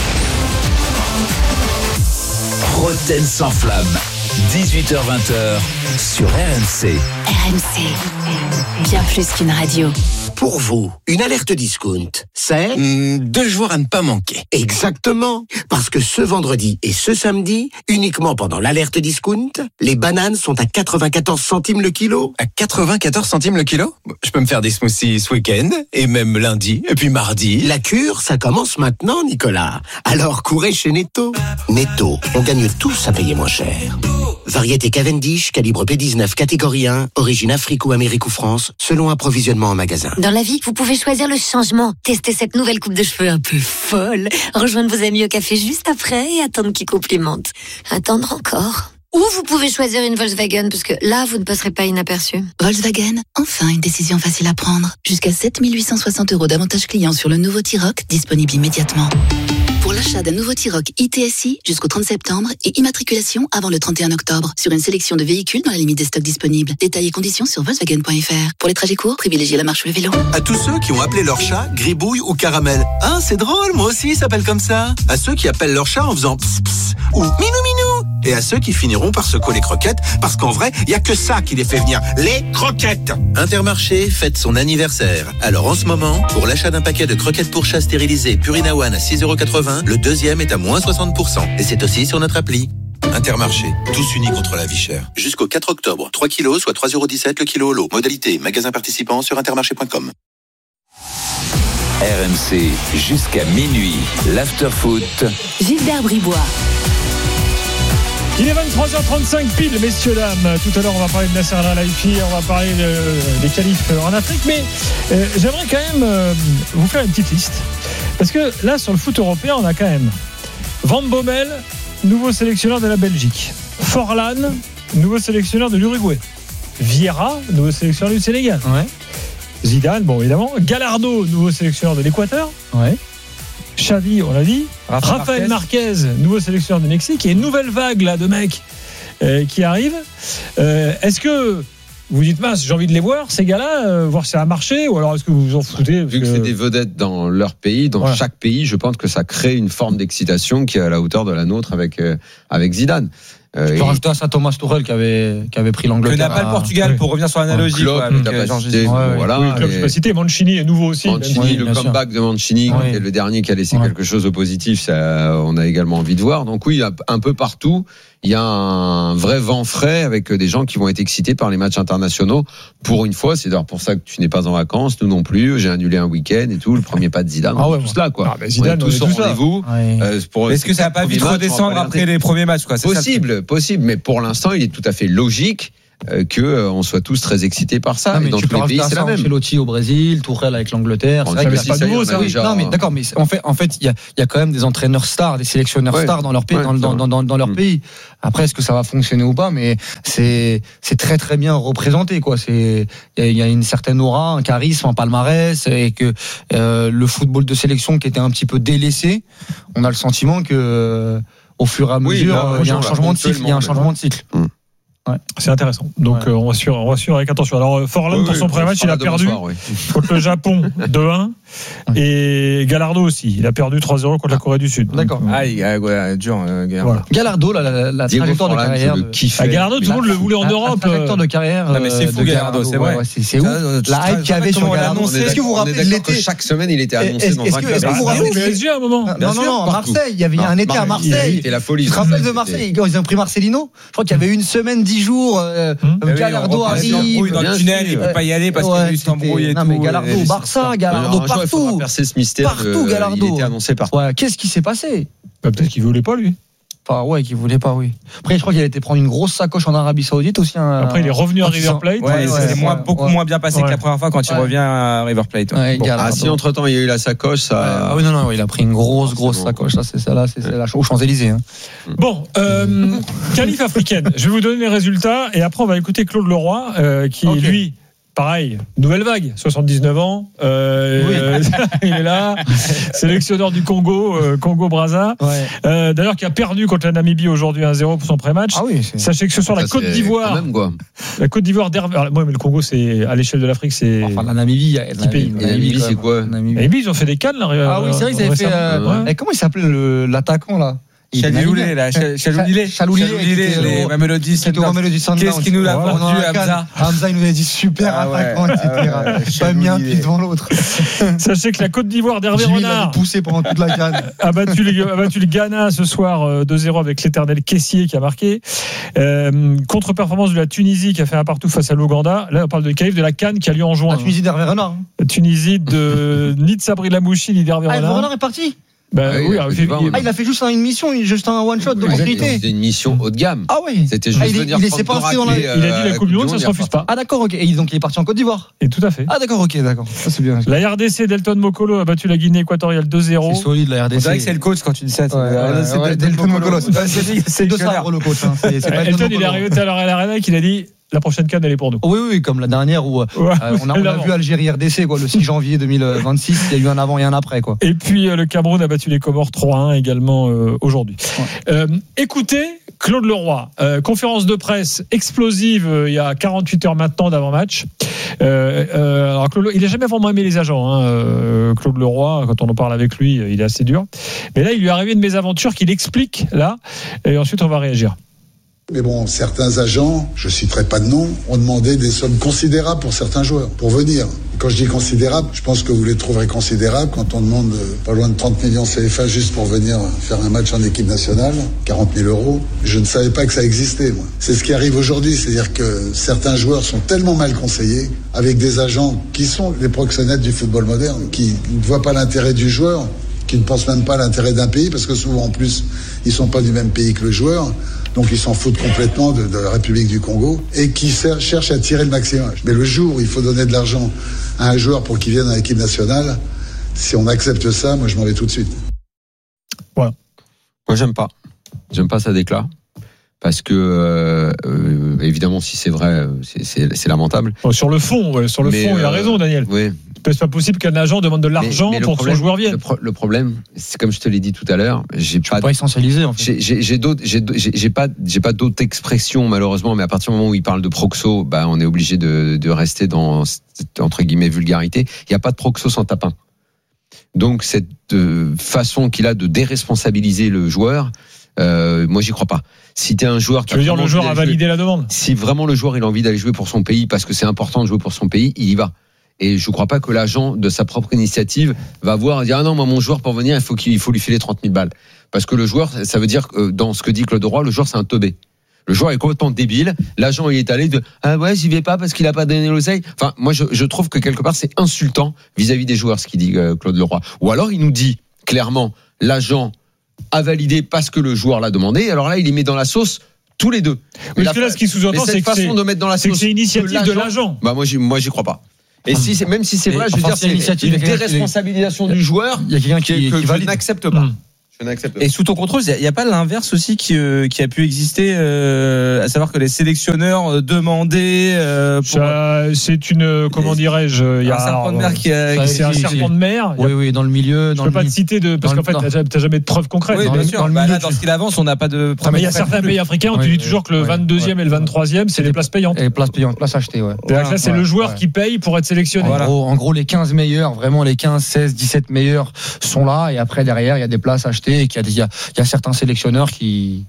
rond. Roten sans flamme, 18h-20h sur RMC. RMC, bien plus qu'une radio. Pour vous, une alerte discount, c'est 2 jours à ne pas manquer. Exactement, parce que ce vendredi et ce samedi, uniquement pendant l'alerte discount, les bananes sont à 94 centimes le kilo. À 94 centimes le kilo ? Je peux me faire des smoothies ce week-end, et même lundi, et puis mardi. La cure, ça commence maintenant, Nicolas. Alors courez chez Netto. Netto, on gagne tous à payer moins cher. Variété Cavendish, calibre P19, catégorie 1, origine Afrique ou Amérique ou France, selon approvisionnement en magasin. Dans la vie, vous pouvez choisir le changement. Testez cette nouvelle coupe de cheveux un peu folle. Rejoindre vos amis au café juste après et attendre qu'ils complimentent. Attendre encore. Ou vous pouvez choisir une Volkswagen, parce que là, vous ne passerez pas inaperçu. Volkswagen, enfin une décision facile à prendre. Jusqu'à 7 860 € d'avantages clients sur le nouveau T-Roc, disponible immédiatement. Pour l'achat d'un nouveau T-Roc ITSI jusqu'au 30 septembre et immatriculation avant le 31 octobre sur une sélection de véhicules dans la limite des stocks disponibles. Détails et conditions sur Volkswagen.fr. Pour les trajets courts, privilégiez la marche ou le vélo. À tous ceux qui ont appelé leur chat Gribouille ou Caramel. Ah, c'est drôle, moi aussi, il s'appelle comme ça. À ceux qui appellent leur chat en faisant pss pss ou minou minou. Et à ceux qui finiront par secouer les croquettes, parce qu'en vrai, il y a que ça qui les fait venir. Les croquettes. Intermarché fête son anniversaire. Alors en ce moment, pour l'achat d'un paquet de croquettes pour chat stérilisées Purina One à 6,80 €, le deuxième est à moins 60%. Et c'est aussi sur notre appli. Intermarché, tous unis contre la vie chère. Jusqu'au 4 octobre, 3 kilos, soit 3,17 € le kilo au lot. Modalité, magasin participant sur intermarché.com. RMC, jusqu'à minuit, l'after-foot. Gilbert Bribois. Il est 23h35 pile, messieurs, dames. Tout à l'heure, on va parler de Nasser Al-Khelaifi, on va parler des qualifs en Afrique, mais j'aimerais quand même vous faire une petite liste. Parce que là, sur le foot européen, on a quand même Van Bommel, nouveau sélectionneur de la Belgique. Forlan, nouveau sélectionneur de l'Uruguay. Vieira, nouveau sélectionneur du Sénégal. Ouais. Zidane, bon, évidemment. Gallardo, nouveau sélectionneur de l'Équateur. Ouais. Xavi, on l'a dit. Rafael Marquez, nouveau sélectionneur du Mexique. Et une nouvelle vague là de mecs qui arrivent. Est-ce que vous dites, mince, j'ai envie de les voir, ces gars-là, voir si ça a marché, ou alors est-ce que vous vous en foutez? Vu que c'est des vedettes dans leur pays, dans chaque pays, je pense que ça crée une forme d'excitation qui est à la hauteur de la nôtre avec Zidane. Je peux rajouter à ça Thomas Tuchel qui avait pris l'Angleterre. Que n'a pas le Portugal, pour revenir sur l'analogie. Le club, je peux citer, Mancini est nouveau aussi. Mancini, le comeback de Mancini, qui est le dernier qui a laissé quelque chose de positif, ça, on a également envie de voir. Donc oui, un peu partout, il y a un vrai vent frais avec des gens qui vont être excités par les matchs internationaux. Pour une fois, c'est d'ailleurs pour ça que tu n'es pas en vacances, nous non plus. J'ai annulé un week-end et tout. Le premier pas de Zidane, tout cela quoi. Zidane, on est tous au rendez-vous. Est-ce que ça va pas vite redescendre après les premiers matchs, quoi? Possible, mais pour l'instant, il est tout à fait logique que on soit tous très excités par ça. Mais dans tu tous les pays, c'est la même. Ancelotti au Brésil, Tuchel avec l'Angleterre. C'est vrai que c'est pas nouveau, ça. Non, mais d'accord, mais en fait, il y a quand même des entraîneurs stars, des sélectionneurs stars dans leur pays, dans leur pays. Après, est-ce que ça va fonctionner ou pas? Mais c'est très très bien représenté, quoi. Il y a une certaine aura, un charisme, un palmarès, et que le football de sélection qui était un petit peu délaissé, on a le sentiment que au fur et à mesure, il y a un changement de cycle. Ouais. C'est intéressant. Donc on va suivre avec attention. Alors Forlan pour son premier match, il a perdu contre le Japon 2-1 et Gallardo aussi. Il a perdu 3-0 contre la Corée du Sud. D'accord. Dur. Gallardo, la trajectoire de carrière. Gallardo, tout le monde le voulait en Europe. La trajectoire de carrière. Non mais c'est fou Gallardo, c'est vrai. C'est ouf. La hype qu'il y avait sur Gallardo. Est-ce que vous vous rappelez l'été? Chaque semaine, il était annoncé dans un club. Est-ce que vous vous rappelez PSG à un moment? Non, à Marseille. Il y avait un été à Marseille. C'était la folie. Tu te rappelles de Marseille quand ils ont pris Marcelino? Je crois qu'il y avait une semaine, 10 jours. Gallardo arrive dans le tunnel, il peut pas y aller parce qu'il y a eu cette embrouille et tout. Non mais Gallardo au Barça, Gallardo partout. Percer ce mystère. Partout Gallardo. Il était annoncé partout. Qu'est-ce qui s'est passé? Peut-être qu'il voulait pas lui. Enfin, qu'il voulait pas, oui. Après, je crois qu'il a été prendre une grosse sacoche en Arabie Saoudite aussi. Après, il est revenu à River Plate. C'est beaucoup moins bien passé que la première fois quand il revient à River Plate. Si entre-temps il y a eu la sacoche, ça. Ah oui, non, il a pris une grosse sacoche. Ça, c'est celle-là, c'est la aux Champs-Élysées. Bon, qualif africaine. Je vais vous donner les résultats et après on va écouter Claude Leroy qui lui. Pareil, nouvelle vague, 79 ans, il est là, sélectionneur du Congo, Congo-Brazza. D'ailleurs, qui a perdu contre la Namibie aujourd'hui 1-0 pour son pré-match. Ah oui, sachez que ce soir, la Côte d'Ivoire. La Côte d'Ivoire d'Hervé. Mais le Congo, c'est à l'échelle de l'Afrique, c'est. Enfin, la Namibie, la Namibie, c'est quoi? La Namibie, ils ont fait des cannes là. Ah oui, c'est vrai qu'ils avaient fait. Comment il s'appelait l'attaquant là? Chaloulé, les Mamelody Sundowns. Qu'est-ce qui nous l'a vendu, Hamza? Hamza, il nous a dit super attaquant, etc. Pas mis un pied devant l'autre. Sachez que la Côte d'Ivoire d'Hervé Renard poussé pendant toute la canne. a battu le Ghana ce soir 2-0 avec l'éternel Kessié qui a marqué. Contre-performance de la Tunisie qui a fait un partout face à l'Ouganda. Là, on parle de qualif de la CAN qui a lieu en juin. La Tunisie d'Hervé Renard. La Tunisie de ni de Sabri Lamouchi ni d'Hervé Renard. Hervé Renard est parti. Il a fait juste une mission, juste un one shot d'opportunité. C'était une mission haut de gamme. Ah oui. C'était juste venir il pas inscrit dans il a dit la Coupe du Monde, ça se refuse pas. Ah d'accord, ok. Et donc il est parti en Côte d'Ivoire. Et tout à fait. Ah d'accord. Ça c'est bien. La RDC Delton Mokolo a battu la Guinée équatoriale 2-0. C'est solide la RDC. C'est vrai que c'est le coach quand tu dis ça. Delton Mokolo. C'est de ça le coach. Delton il est arrivé tout à l'heure à l'Arena qu'il a dit. La prochaine CAN, elle est pour nous. Oui, comme la dernière où on a vu Algérie-RDC le 6 janvier 2026. Il y a eu un avant et un après. Et puis le Cameroun a battu les Comores 3-1 également aujourd'hui. Écoutez, Claude Leroy, conférence de presse explosive il y a 48 heures maintenant d'avant-match. Alors Claude, il n'a jamais vraiment aimé les agents. Claude Leroy, quand on en parle avec lui, il est assez dur. Mais là, il lui est arrivé une mésaventure qu'il explique là. Et ensuite, on va réagir. Mais bon, certains agents, je citerai pas de nom, ont demandé des sommes considérables pour certains joueurs, pour venir. Quand je dis considérable, je pense que vous les trouverez considérables quand on demande pas loin de 30 millions CFA juste pour venir faire un match en équipe nationale, 40 000 €. Je ne savais pas que ça existait, moi. C'est ce qui arrive aujourd'hui, c'est-à-dire que certains joueurs sont tellement mal conseillés, avec des agents qui sont les proxénètes du football moderne, qui ne voient pas l'intérêt du joueur, qui ne pensent même pas à l'intérêt d'un pays, parce que souvent en plus, ils sont pas du même pays que le joueur. Donc ils s'en foutent complètement de la République du Congo et qui cherchent à tirer le maximum. Mais le jour où il faut donner de l'argent à un joueur pour qu'il vienne à l'équipe nationale, si on accepte ça, moi je m'en vais tout de suite. Voilà. Moi j'aime pas ça déclare. Parce que évidemment si c'est vrai c'est lamentable. Sur le fond il a raison Daniel. Oui. C'est pas possible qu'un agent demande de l'argent pour que son joueur vienne. Le problème, c'est comme je te l'ai dit tout à l'heure, j'ai pas essentialisé en fait. J'ai pas d'autres expressions malheureusement, mais à partir du moment où il parle de proxo, on est obligé de rester dans cette, entre guillemets vulgarité. Il y a pas de proxo sans tapin. Donc cette façon qu'il a de déresponsabiliser le joueur, Moi, j'y crois pas. Si t'es un joueur, tu veux dire le joueur a validé la demande. Si vraiment le joueur il a envie d'aller jouer pour son pays parce que c'est important de jouer pour son pays, il y va. Et je crois pas que l'agent de sa propre initiative va voir et dire ah non moi mon joueur pour venir il faut lui filer 30 000 balles parce que le joueur ça veut dire que dans ce que dit Claude Roy le joueur c'est un teubé. Le joueur est complètement débile. L'agent il est allé de ah ouais j'y vais pas parce qu'il a pas donné l'oseille. Enfin moi je trouve que quelque part c'est insultant vis-à-vis des joueurs ce qu'il dit Claude Leroy. Ou alors il nous dit clairement l'agent a validé parce que le joueur l'a demandé. Alors là il les met dans la sauce tous les deux. Mais là ce qui sous-entend c'est que c'est initiative de l'agent. Bah moi j'y crois pas. Et même si c'est vrai, je veux dire, c'est une déresponsabilisation du joueur. Il y a quelqu'un qui je n'accepte pas. Et sous ton contrôle, il n'y a pas l'inverse aussi qui a pu exister, à savoir que les sélectionneurs demandaient. C'est une, comment dirais-je, il y a un serpent de mer c'est un serpent de mer. Oui, dans le milieu. Je peux pas te citer parce qu'en fait, t'as jamais de preuves concrètes. Oui, bien sûr. Dans ce qu'il avance, on n'a pas de preuves. Il y a certains pays africains, on te dit toujours que le 22e et le 23e, c'est des places payantes. Les places payantes, places achetées, ouais. Là, c'est le joueur qui paye pour être sélectionné. En gros, les 15 meilleurs, vraiment les 15, 16, 17 meilleurs sont là, et après derrière, il y a des places achetées. Et qu'il y a certains sélectionneurs ça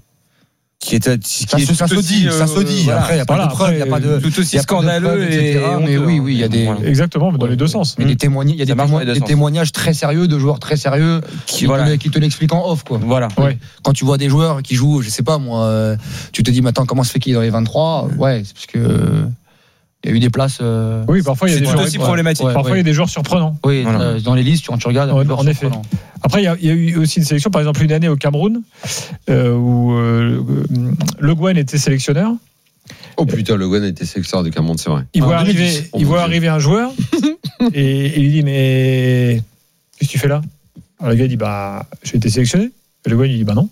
se dit. Après, il n'y a pas de preuves, il n'y a pas de tout aussi scandaleux, etc. Mais oui, il y a des exactement, mais dans les deux sens. Il y a des témoignages très sérieux de joueurs très sérieux qui te l'expliquent en off, quoi. Voilà. Quand tu vois des joueurs qui jouent, je sais pas moi, tu te dis maintenant comment se fait qu'il est dans les 23 ouais, c'est parce que il y a eu des places. Oui, parfois il y a des joueurs aussi problématiques. Parfois il y a des joueurs surprenants. Oui, dans les listes, tu regardes. En effet. Après, il y a eu aussi une sélection, par exemple, une année au Cameroun, où Le Guen était sélectionneur. Oh putain, Le Guen était sélectionneur du Cameroun, c'est vrai. Il voit arriver un joueur, et il lui dit mais qu'est-ce que tu fais là? Alors le gars dit bah j'ai été sélectionné. Et Le Guen il dit bah non.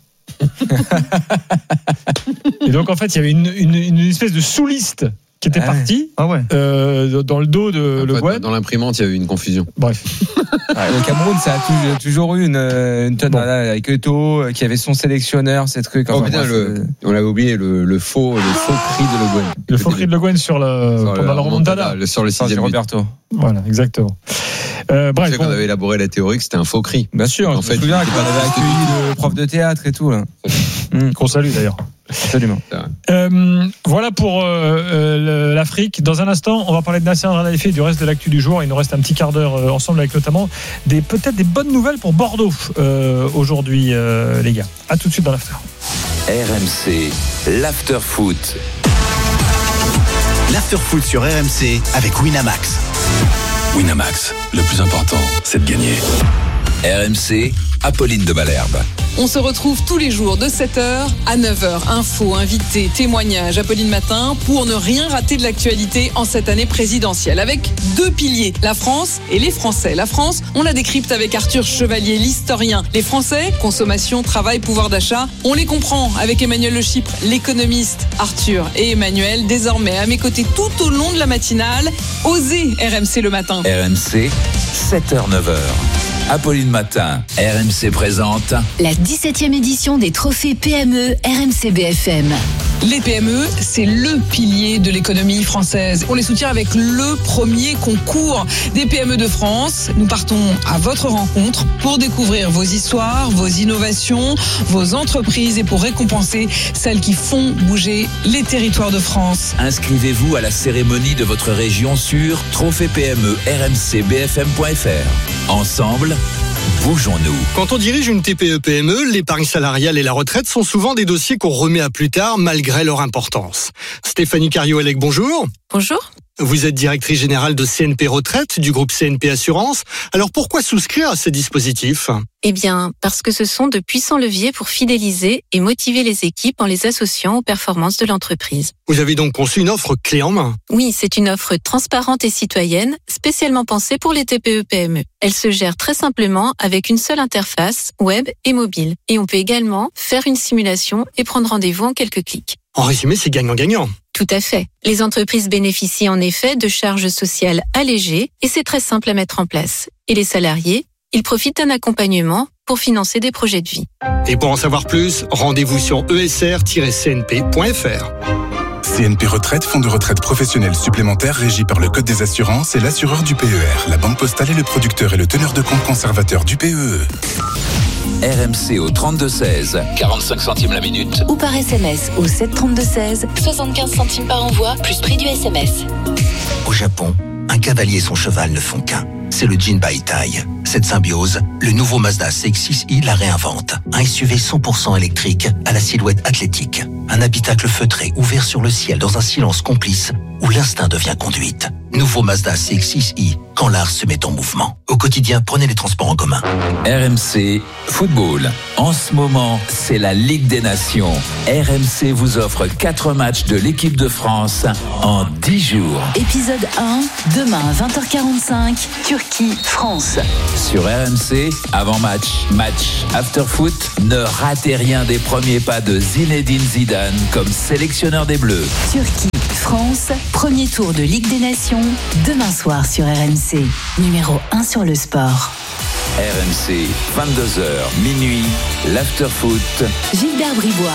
Et donc en fait, il y avait une espèce de sous-liste qui était parti dans le dos de Le Guen. Dans l'imprimante, il y a eu une confusion. Bref. Le Cameroun, ça a toujours eu une tonne avec Eto'o qui avait son sélectionneur, ces trucs. On l'avait oublié, le faux cri de Le Guen. Le faux cri de Le Guen pendant la remontada. Sur le 6e Roberto. Voilà, exactement. Bref, quand on avait élaboré la théorie que c'était un faux cri. Bien sûr, je me souviens qu'on avait accueilli le prof de théâtre et tout. Là. Qu'on salue d'ailleurs. Absolument. Voilà pour l'Afrique. Dans un instant, on va parler de Nasser Al-Khelaifi et du reste de l'actu du jour. Il nous reste un petit quart d'heure ensemble avec notamment peut-être des bonnes nouvelles pour Bordeaux aujourd'hui, les gars. À tout de suite dans l'after. RMC, l'after foot. L'after foot sur RMC avec Winamax. Winamax, le plus important, c'est de gagner. RMC, Apolline de Malherbe. On se retrouve tous les jours de 7h à 9h. Infos, invités, témoignages, Apolline Matin pour ne rien rater de l'actualité en cette année présidentielle. Avec deux piliers, la France et les Français. La France, on la décrypte avec Arthur Chevalier, l'historien. Les Français, consommation, travail, pouvoir d'achat, on les comprend avec Emmanuel Le Chypre, l'économiste. Arthur et Emmanuel, désormais à mes côtés tout au long de la matinale. Osez RMC le matin. RMC, 7h-9h. Apolline Matin, RMC présente la 17e édition des trophées PME RMC BFM. Les PME, c'est le pilier de l'économie française. On les soutient avec le premier concours des PME de France. Nous partons à votre rencontre pour découvrir vos histoires, vos innovations, vos entreprises et pour récompenser celles qui font bouger les territoires de France. Inscrivez-vous à la cérémonie de votre région sur trophée-PME-RMCBFM.fr. Ensemble, bougeons-nous. Quand on dirige une TPE-PME, l'épargne salariale et la retraite sont souvent des dossiers qu'on remet à plus tard malgré leur importance. Stéphanie Cario-Elec, bonjour. Bonjour. Vous êtes directrice générale de CNP Retraite du groupe CNP Assurance. Alors pourquoi souscrire à ces dispositifs ? Eh bien, parce que ce sont de puissants leviers pour fidéliser et motiver les équipes en les associant aux performances de l'entreprise. Vous avez donc conçu une offre clé en main ? Oui, c'est une offre transparente et citoyenne, spécialement pensée pour les TPE-PME. Elle se gère très simplement avec une seule interface, web et mobile. Et on peut également faire une simulation et prendre rendez-vous en quelques clics. En résumé, c'est gagnant-gagnant. Tout à fait. Les entreprises bénéficient en effet de charges sociales allégées et c'est très simple à mettre en place. Et les salariés, ils profitent d'un accompagnement pour financer des projets de vie. Et pour en savoir plus, rendez-vous sur esr-cnp.fr. CNP Retraite, fonds de retraite professionnel supplémentaire régi par le Code des assurances et l'assureur du PER. La Banque Postale est le producteur et le teneur de compte conservateur du PEE. RMC au 32-16, 45 centimes la minute. Ou par SMS au 732-16, 75 centimes par envoi, plus prix du SMS. Au Japon, un cavalier et son cheval ne font qu'un. C'est le Jinbaitai. Cette symbiose, le nouveau Mazda CX-6i la réinvente. Un SUV 100% électrique à la silhouette athlétique. Un habitacle feutré ouvert sur le ciel dans un silence complice où l'instinct devient conduite. Nouveau Mazda CX-6i, quand l'art se met en mouvement. Au quotidien, prenez les transports en commun. RMC Football. En ce moment, c'est la Ligue des Nations. RMC vous offre 4 matchs de l'équipe de France en 10 jours. Épisode 1, demain à 20h45, Turquie-France. Sur RMC, avant-match, match, after-foot, ne ratez rien des premiers pas de Zinedine Zidane comme sélectionneur des Bleus. Turquie-France, premier tour de Ligue des Nations, demain soir sur RMC. Numéro 1 sur le sport. RMC, 22h, minuit, l'after-foot. Gilbert Bribois.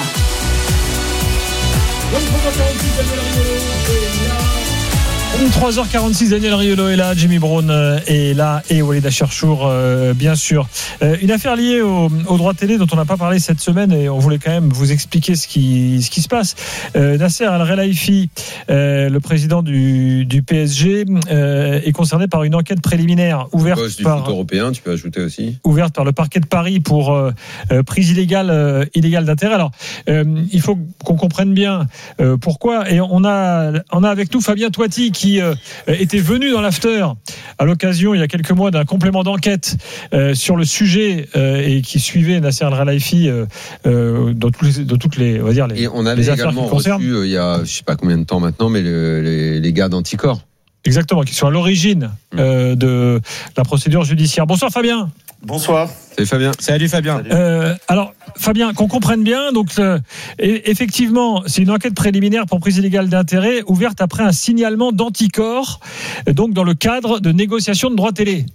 3h46, Daniel Riolo est là, Jimmy Brown est là et Walid Cherchour bien sûr. Une affaire liée au droit télé dont on n'a pas parlé cette semaine et on voulait quand même vous expliquer ce qui se passe. Nasser Al-Khelaifi, le président du PSG, est concerné par une enquête préliminaire ouverte par foot européen, tu peux ajouter aussi. Ouverte par le parquet de Paris pour prise illégale d'intérêt. Alors il faut qu'on comprenne bien pourquoi, et on a avec nous Fabien Toiti qui était venu dans l'after à l'occasion il y a quelques mois d'un complément d'enquête sur le sujet et qui suivait Nasser Al-Khelaifi dans toutes les, on va dire, et on avait les affaires également reçu il y a je sais pas combien de temps maintenant, mais les gars d'Anticor. Exactement, qui sont à l'origine de la procédure judiciaire. Bonsoir Fabien. Bonsoir. Salut Fabien. Salut Fabien. Alors Fabien, qu'on comprenne bien, donc effectivement, c'est une enquête préliminaire pour prise illégale d'intérêt ouverte après un signalement d'Anticor, donc dans le cadre de négociations de droits télé.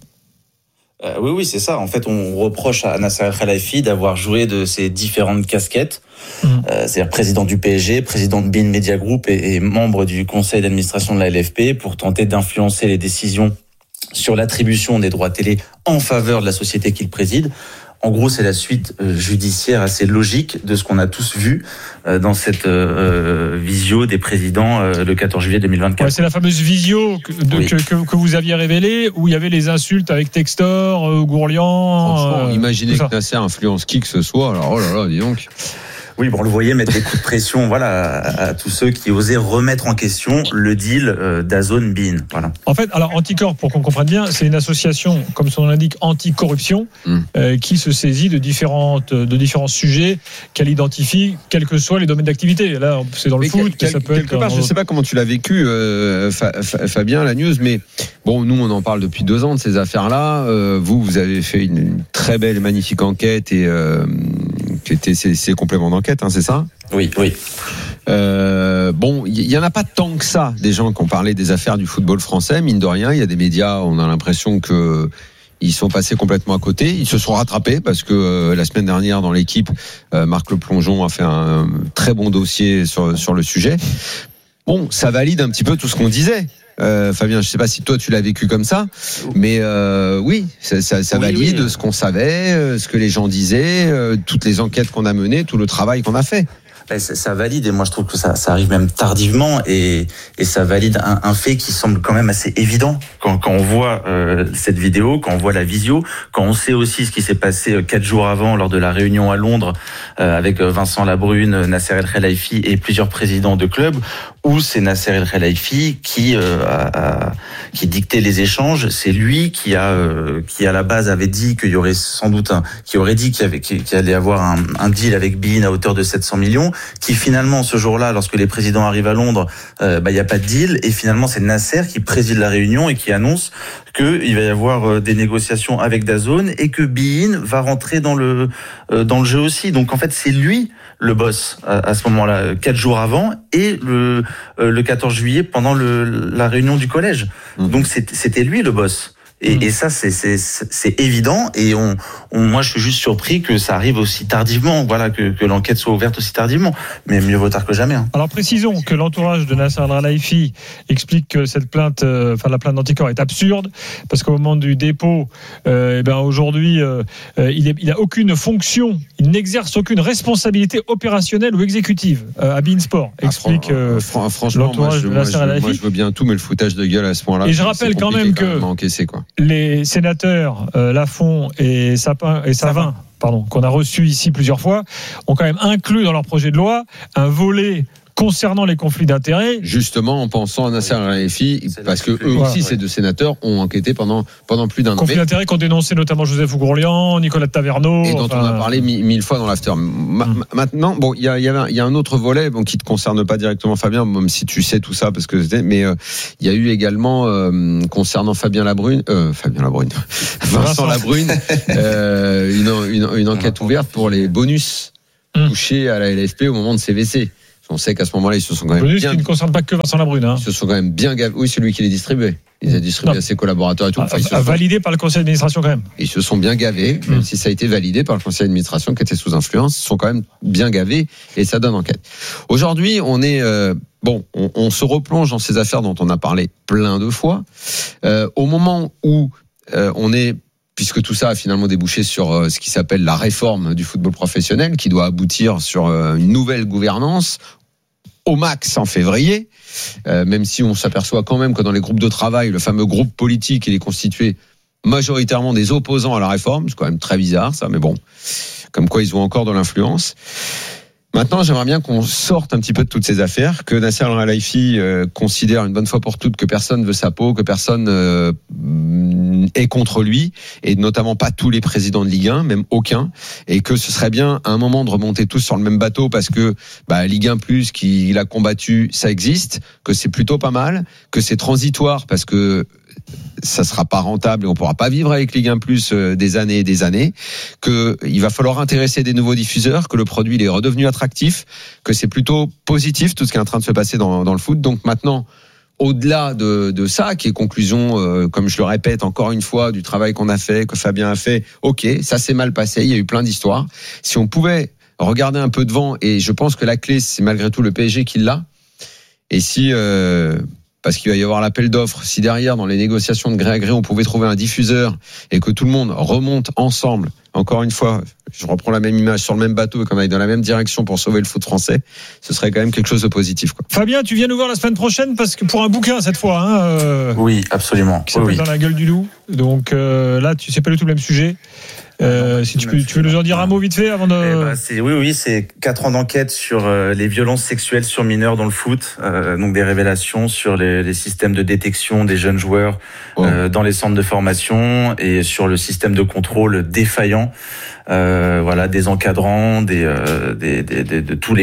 Oui, c'est ça. En fait, on reproche à Nasser Al-Khelaifi d'avoir joué de ses différentes casquettes, c'est-à-dire président du PSG, président de beIN Media Group et membre du conseil d'administration de la LFP, pour tenter d'influencer les décisions sur l'attribution des droits télé en faveur de la société qu'il préside. En gros, c'est la suite judiciaire assez logique de ce qu'on a tous vu dans cette visio des présidents le 14 juillet 2024. Ouais, c'est la fameuse visio que vous aviez révélée, où il y avait les insultes avec Textor, Gourlian. Imaginez que Nasser influence qui que ce soit. Alors, oh là là, dis donc. Oui, on le voyait mettre des coups de pression, à tous ceux qui osaient remettre en question le deal DAZN beIN. Voilà. En fait, alors Anticor, pour qu'on comprenne bien, c'est une association, comme son nom l'indique, anticorruption, qui se saisit de différents sujets qu'elle identifie, quels que soient les domaines d'activité. Là, c'est dans le foot, ça peut être. Quelque part, je ne sais pas comment tu l'as vécu, Fabien, la news, mais bon, nous, on en parle depuis 2 ans de ces affaires-là. Vous avez fait une très belle et magnifique enquête et qui était ces compléments d'enquête, c'est ça ? Oui. Bon, il y en a pas tant que ça, des gens qui ont parlé des affaires du football français, mine de rien. Il y a des médias, on a l'impression que ils sont passés complètement à côté. Ils se sont rattrapés parce que la semaine dernière, dans l'équipe, Marc Le Plongeon a fait un très bon dossier sur le sujet. Bon, ça valide un petit peu tout ce qu'on disait. Fabien, je sais pas si toi tu l'as vécu comme ça, mais oui, ça valide ce qu'on savait, ce que les gens disaient, toutes les enquêtes qu'on a menées, tout le travail qu'on a fait. Ça valide, et moi je trouve que ça arrive même tardivement, et ça valide un fait qui semble quand même assez évident quand on voit cette vidéo, quand on voit la visio, quand on sait aussi ce qui s'est passé 4 jours avant lors de la réunion à Londres avec Vincent Labrune, Nasser El-Khelaifi et plusieurs présidents de clubs, où c'est Nasser El-Khelaifi qui dictait les échanges. C'est lui qui à la base avait dit qu'il y aurait sans doute qu'il allait avoir un deal avec beIN à hauteur de 700 millions, qui finalement ce jour-là, lorsque les présidents arrivent à Londres, il y a pas de deal, et finalement c'est Nasser qui préside la réunion et qui annonce qu'il va y avoir des négociations avec DAZN et que beIN va rentrer dans le jeu aussi. Donc en fait c'est lui le boss à ce moment-là, 4 jours avant, et le 14 juillet pendant la réunion du collège. Donc c'était lui le boss. Et ça, c'est évident. Et moi, je suis juste surpris que ça arrive aussi tardivement. Voilà, que l'enquête soit ouverte aussi tardivement. Mais mieux vaut tard que jamais. Hein. Alors, précisons que l'entourage de Nasser Al-Khelaifi explique que cette plainte, la plainte d'Anticor est absurde, parce qu'au moment du dépôt, aujourd'hui, il n'a aucune fonction, il n'exerce aucune responsabilité opérationnelle ou exécutive à beIN Sport. Explique franchement, l'entourage de Nasser Al-Khelaifi. Moi, je veux bien tout, mais le foutage de gueule à ce point-là. Et je rappelle quand même que les sénateurs Lafont et Savin, qu'on a reçus ici plusieurs fois, ont quand même inclus dans leur projet de loi un volet concernant les conflits d'intérêts. Justement, en pensant à Nasser Al-Khelaifi, parce que eux aussi, ces deux sénateurs, ont enquêté pendant plus d'un an. Conflits d'intérêts qu'ont dénoncé notamment Joseph Ougourlian, Nicolas de Taverneau. Et dont on a parlé mille fois dans l'after. Maintenant, il y a un autre volet, qui te concerne pas directement, Fabien, même si tu sais tout ça, mais il y a eu également, concernant Vincent Labrune, une enquête ouverte pour les bonus touchés à la LFP au moment de CVC. On sait qu'à ce moment-là, ils se sont quand même qui ne concerne pas que Vincent Labrune. Hein. Ils se sont quand même bien gavés. Oui, celui qui les distribuait. Ils les a distribués à ses collaborateurs et tout. Validé par le conseil d'administration quand même. Ils se sont bien gavés, même si ça a été validé par le conseil d'administration qui était sous influence. Ils sont quand même bien gavés et ça donne enquête. Aujourd'hui, on est on se replonge dans ces affaires dont on a parlé plein de fois. Au moment où on est, puisque tout ça a finalement débouché sur ce qui s'appelle la réforme du football professionnel, qui doit aboutir sur une nouvelle gouvernance au max en février, même si on s'aperçoit quand même que dans les groupes de travail, le fameux groupe politique, il est constitué majoritairement des opposants à la réforme. C'est quand même très bizarre ça, mais bon, comme quoi ils ont encore de l'influence. Maintenant, j'aimerais bien qu'on sorte un petit peu de toutes ces affaires, que Nasser Al-Khelaifi considère une bonne fois pour toutes que personne veut sa peau, que personne est contre lui, et notamment pas tous les présidents de Ligue 1, même aucun, et que ce serait bien à un moment de remonter tous sur le même bateau parce que Ligue 1 plus qu'il a combattu, ça existe, que c'est plutôt pas mal, que c'est transitoire parce que ça sera pas rentable et on pourra pas vivre avec Ligue 1 plus des années et des années, que il va falloir intéresser des nouveaux diffuseurs, que le produit il est redevenu attractif, que c'est plutôt positif tout ce qui est en train de se passer dans le foot. Donc maintenant, au-delà de ça, qui est conclusion, comme je le répète encore une fois, du travail qu'on a fait, que Fabien a fait, ok, ça s'est mal passé, il y a eu plein d'histoires. Si on pouvait regarder un peu devant, et je pense que la clé, c'est malgré tout le PSG qui l'a, et si... parce qu'il va y avoir l'appel d'offres, si derrière, dans les négociations de gré à gré, on pouvait trouver un diffuseur et que tout le monde remonte ensemble, encore une fois, je reprends la même image, sur le même bateau et qu'on aille dans la même direction pour sauver le foot français, ce serait quand même quelque chose de positif, quoi. Fabien, tu viens nous voir la semaine prochaine parce que pour un bouquin cette fois. Oui, absolument. Qui s'appelle Dans la gueule du loup. Donc là, tu sais pas du tout le même sujet. Si tu veux nous en dire un mot vite fait avant de... c'est 4 ans d'enquête sur les violences sexuelles sur mineurs dans le foot, donc des révélations sur les systèmes de détection des jeunes joueurs dans les centres de formation et sur le système de contrôle défaillant, des encadrants, de tous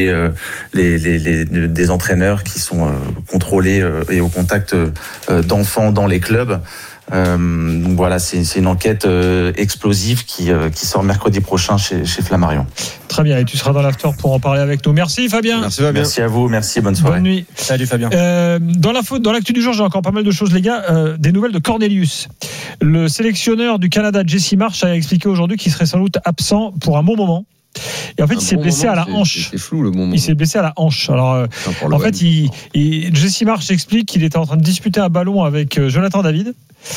des entraîneurs qui sont contrôlés et au contact d'enfants dans les clubs. Donc voilà, c'est une enquête explosive qui sort mercredi prochain chez Flammarion. Très bien, et tu seras dans l'after pour en parler avec nous. Merci Fabien. Merci Fabien. Merci à vous, merci, bonne soirée. Bonne nuit. Salut Fabien. Dans l'actu du jour, j'ai encore pas mal de choses les gars. Des nouvelles de Cornelius. Le sélectionneur du Canada, Jesse Marsh, a expliqué aujourd'hui qu'il serait sans doute absent pour un bon moment. Et en fait, il s'est blessé à la hanche. C'est flou le moment. Il s'est blessé à la hanche. Alors, en fait, Jesse Marsh explique qu'il était en train de disputer un ballon avec Jonathan David.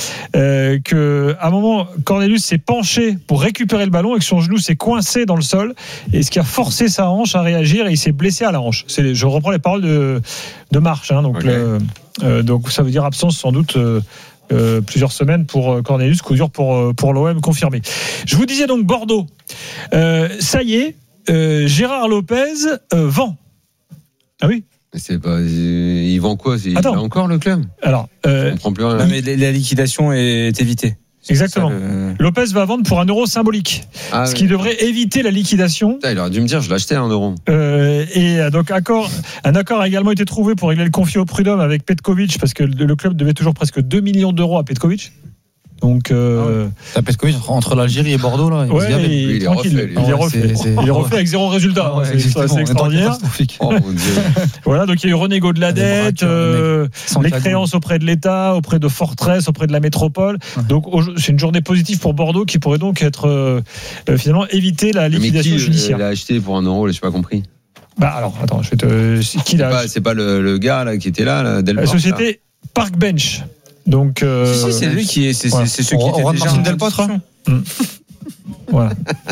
Que à un moment, Cornelius s'est penché pour récupérer le ballon et que son genou s'est coincé dans le sol, et ce qui a forcé sa hanche à réagir, et il s'est blessé à la hanche. Je reprends les paroles de Marsh. Donc, donc, ça veut dire absence sans doute. Plusieurs semaines pour Cornelius, coup dur pour l'OM confirmé. Je vous disais donc Bordeaux. Ça y est, Gérard Lopez vend. Ah oui. C'est pas, il vend quoi? Il a encore le club? Alors, on comprend plus rien. Non, mais la liquidation est évitée. Exactement. Lopez va vendre pour €1 symbolique, ce qui devrait éviter la liquidation. Il aurait dû me dire, je l'achetais à €1. Et donc un accord a également été trouvé pour régler le conflit au prud'homme avec Petkovic, parce que le club devait toujours presque 2 millions d'euros à Petkovic. Donc, ça pèse combien entre l'Algérie et Bordeaux là? Il est refait. Il est refait avec 0 résultat. C'est extraordinaire. Oh mon Dieu. Voilà, donc il y a eu renégo de la dette, les créances auprès de l'État, auprès de Fortress, auprès de la métropole. Donc c'est une journée positive pour Bordeaux qui pourrait donc être finalement éviter la liquidation judiciaire. Il a acheté pour 1 euro, j'ai pas compris. Bah alors attends, je vais te. Qui l'a? C'est pas le gars là qui était là, la société Parkbench. Donc c'est lui qui est, c'est ceux qui étaient déjà Martin Delpotre. Voilà.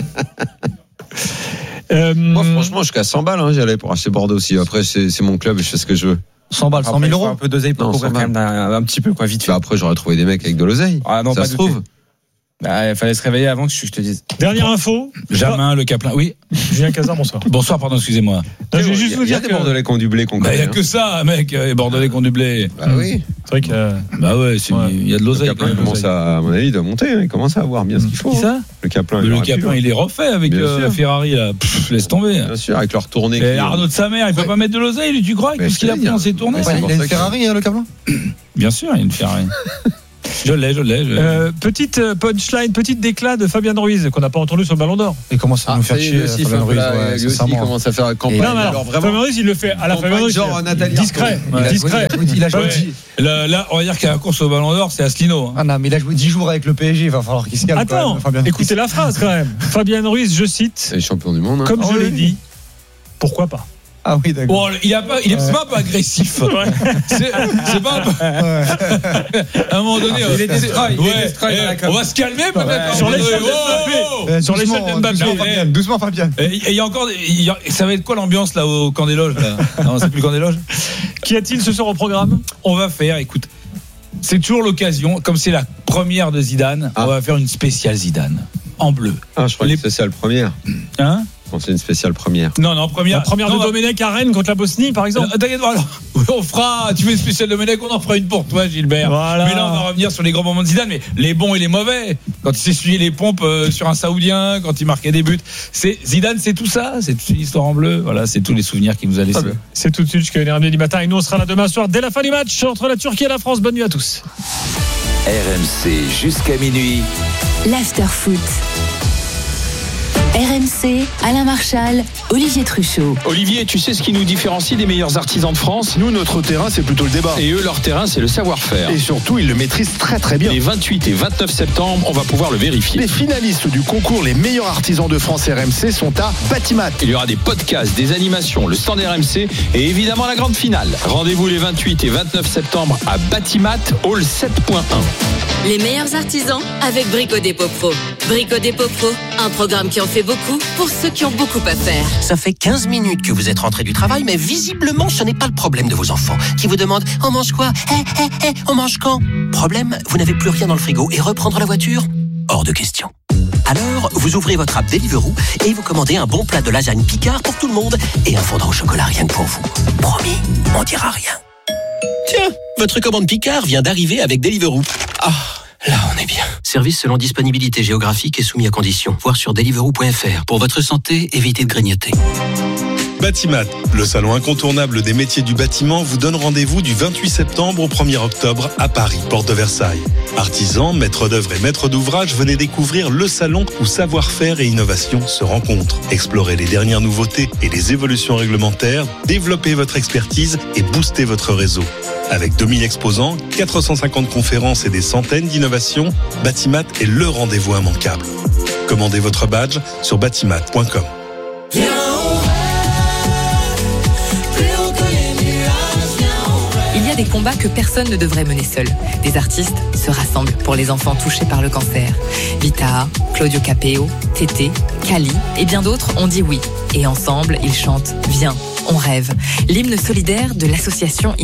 Moi franchement jusqu'à 100 balles j'allais pour acheter Bordeaux aussi. Après c'est mon club et je fais ce que je veux. 100 balles, 100 000 euros. Un peu d'oseille pour couvrir quand même un petit peu quoi, vite fait. Après j'aurais trouvé des mecs avec de l'oseille. Ah non, ça pas se trouve. Il fallait se réveiller avant que je te dise. Dernière info. Jamin, le Caplin. Oui. Julien Cazard, bonsoir. Bonsoir, pardon, excusez-moi. Je vais juste vous dire il y a des Bordelais qui ont du blé qu'on connaît. Il n'y a que ça, mec, les Bordelais qui ont du blé. Bah oui. C'est vrai que. Bah ouais, il y a de l'oseille. Le Caplin commence à mon avis, il doit monter. Il commence à avoir bien ce qu'il faut. Qui ça? Le Caplin, il est refait avec Ferrari, là. Laisse tomber. Bien sûr, avec leur tournée. Et Arnaud de sa mère, il peut pas mettre de l'oseille, lui, tu crois, avec tout ce qu'il a pris dans ses tournées? Il a une Ferrari, le Caplin? Bien sûr, il y a une Ferrari. Je l'ai. Petite punchline, petite déclat de Fabien Ruiz qu'on n'a pas entendu sur le Ballon d'Or. Il commence à nous faire chier. Fabien Ruiz, il commence à faire la campagne. Non, alors, Fabien Ruiz, il le fait à la Fabien Ruiz. Genre Nathalie. Discret. Il a joué. Là, on va dire qu'il y a la course au Ballon d'Or, c'est Asselineau. Ah non, mais il a joué 10 jours avec le PSG. Il va falloir qu'il se calme. Attends, écoutez la phrase quand même. Fabien Ruiz, je cite. Les champions du monde. Comme je l'ai dit, pourquoi pas? Ah oui, d'accord. Bon, il est pas agressif. Ouais. C'est pas. Ouais. À un moment donné, il est destroy. On va se calmer peut-être. Sur l'échelle sur l'échelle d'Mbappé. Doucement, Fabien. Et il y a encore. Ça va être quoi l'ambiance là au camp des loges là? Non, c'est plus le camp des loges. Qu'y a-t-il ce soir au programme? On va faire. Écoute, c'est toujours l'occasion. Comme c'est la première de Zidane, on va faire une spéciale Zidane en bleu. Ah, je crois que c'est la première. Hein? C'est une spéciale première. Non, première. La première de Domenech à Rennes contre la Bosnie, par exemple. T'inquiète, alors, on fera. Tu fais une spéciale Domenech, on en fera une pour toi, Gilbert. Voilà. Mais là, on va revenir sur les grands moments de Zidane, mais les bons et les mauvais. Quand il s'essuyait les pompes sur un Saoudien, quand il marquait des buts. Zidane, c'est tout ça. C'est toute l'histoire en bleu. Voilà, c'est tous les souvenirs qu'il nous a laissés. C'est tout de suite jusqu'à 1h30 du matin. Et nous, on sera là demain soir dès la fin du match entre la Turquie et la France. Bonne nuit à tous. RMC jusqu'à minuit. L'after-foot. RMC, Alain Marchal, Olivier Truchot. Olivier, tu sais ce qui nous différencie des meilleurs artisans de France? Nous, notre terrain, c'est plutôt le débat. Et eux, leur terrain, c'est le savoir-faire. Et surtout, ils le maîtrisent très très bien. Les 28 et 29 septembre, on va pouvoir le vérifier. Les finalistes du concours Les meilleurs artisans de France RMC sont à Batimat. Il y aura des podcasts, des animations, le stand RMC et évidemment la grande finale. Rendez-vous les 28 et 29 septembre à Batimat, Hall 7.1. Les meilleurs artisans avec Brico Dépôt Pro. Brico Dépôt Pro, un programme qui en fait beaucoup pour ceux qui ont beaucoup à faire. Ça fait 15 minutes que vous êtes rentré du travail, mais visiblement, ce n'est pas le problème de vos enfants qui vous demandent « On mange quoi ? On mange quand ?» Problème, vous n'avez plus rien dans le frigo et reprendre la voiture ? Hors de question. Alors, vous ouvrez votre app Deliveroo et vous commandez un bon plat de lasagne Picard pour tout le monde et un fondant au chocolat rien que pour vous. Promis, on dira rien. Tiens, votre commande Picard vient d'arriver avec Deliveroo. Ah, là on est bien. Service selon disponibilité géographique et soumis à conditions. Voir sur deliveroo.fr. Pour votre santé, évitez de grignoter. Batimat, le salon incontournable des métiers du bâtiment, vous donne rendez-vous du 28 septembre au 1er octobre à Paris, porte de Versailles. Artisans, maîtres d'œuvre et maîtres d'ouvrage, venez découvrir le salon où savoir-faire et innovation se rencontrent. Explorez les dernières nouveautés et les évolutions réglementaires, développez votre expertise et boostez votre réseau. Avec 2000 exposants, 450 conférences et des centaines d'innovations, Batimat est le rendez-vous immanquable. Commandez votre badge sur batimat.com. Il y a des combats que personne ne devrait mener seul. Des artistes se rassemblent pour les enfants touchés par le cancer. Vita, Claudio Capeo, Tété, Kali et bien d'autres ont dit oui. Et ensemble, ils chantent « Viens, on rêve », l'hymne solidaire de l'association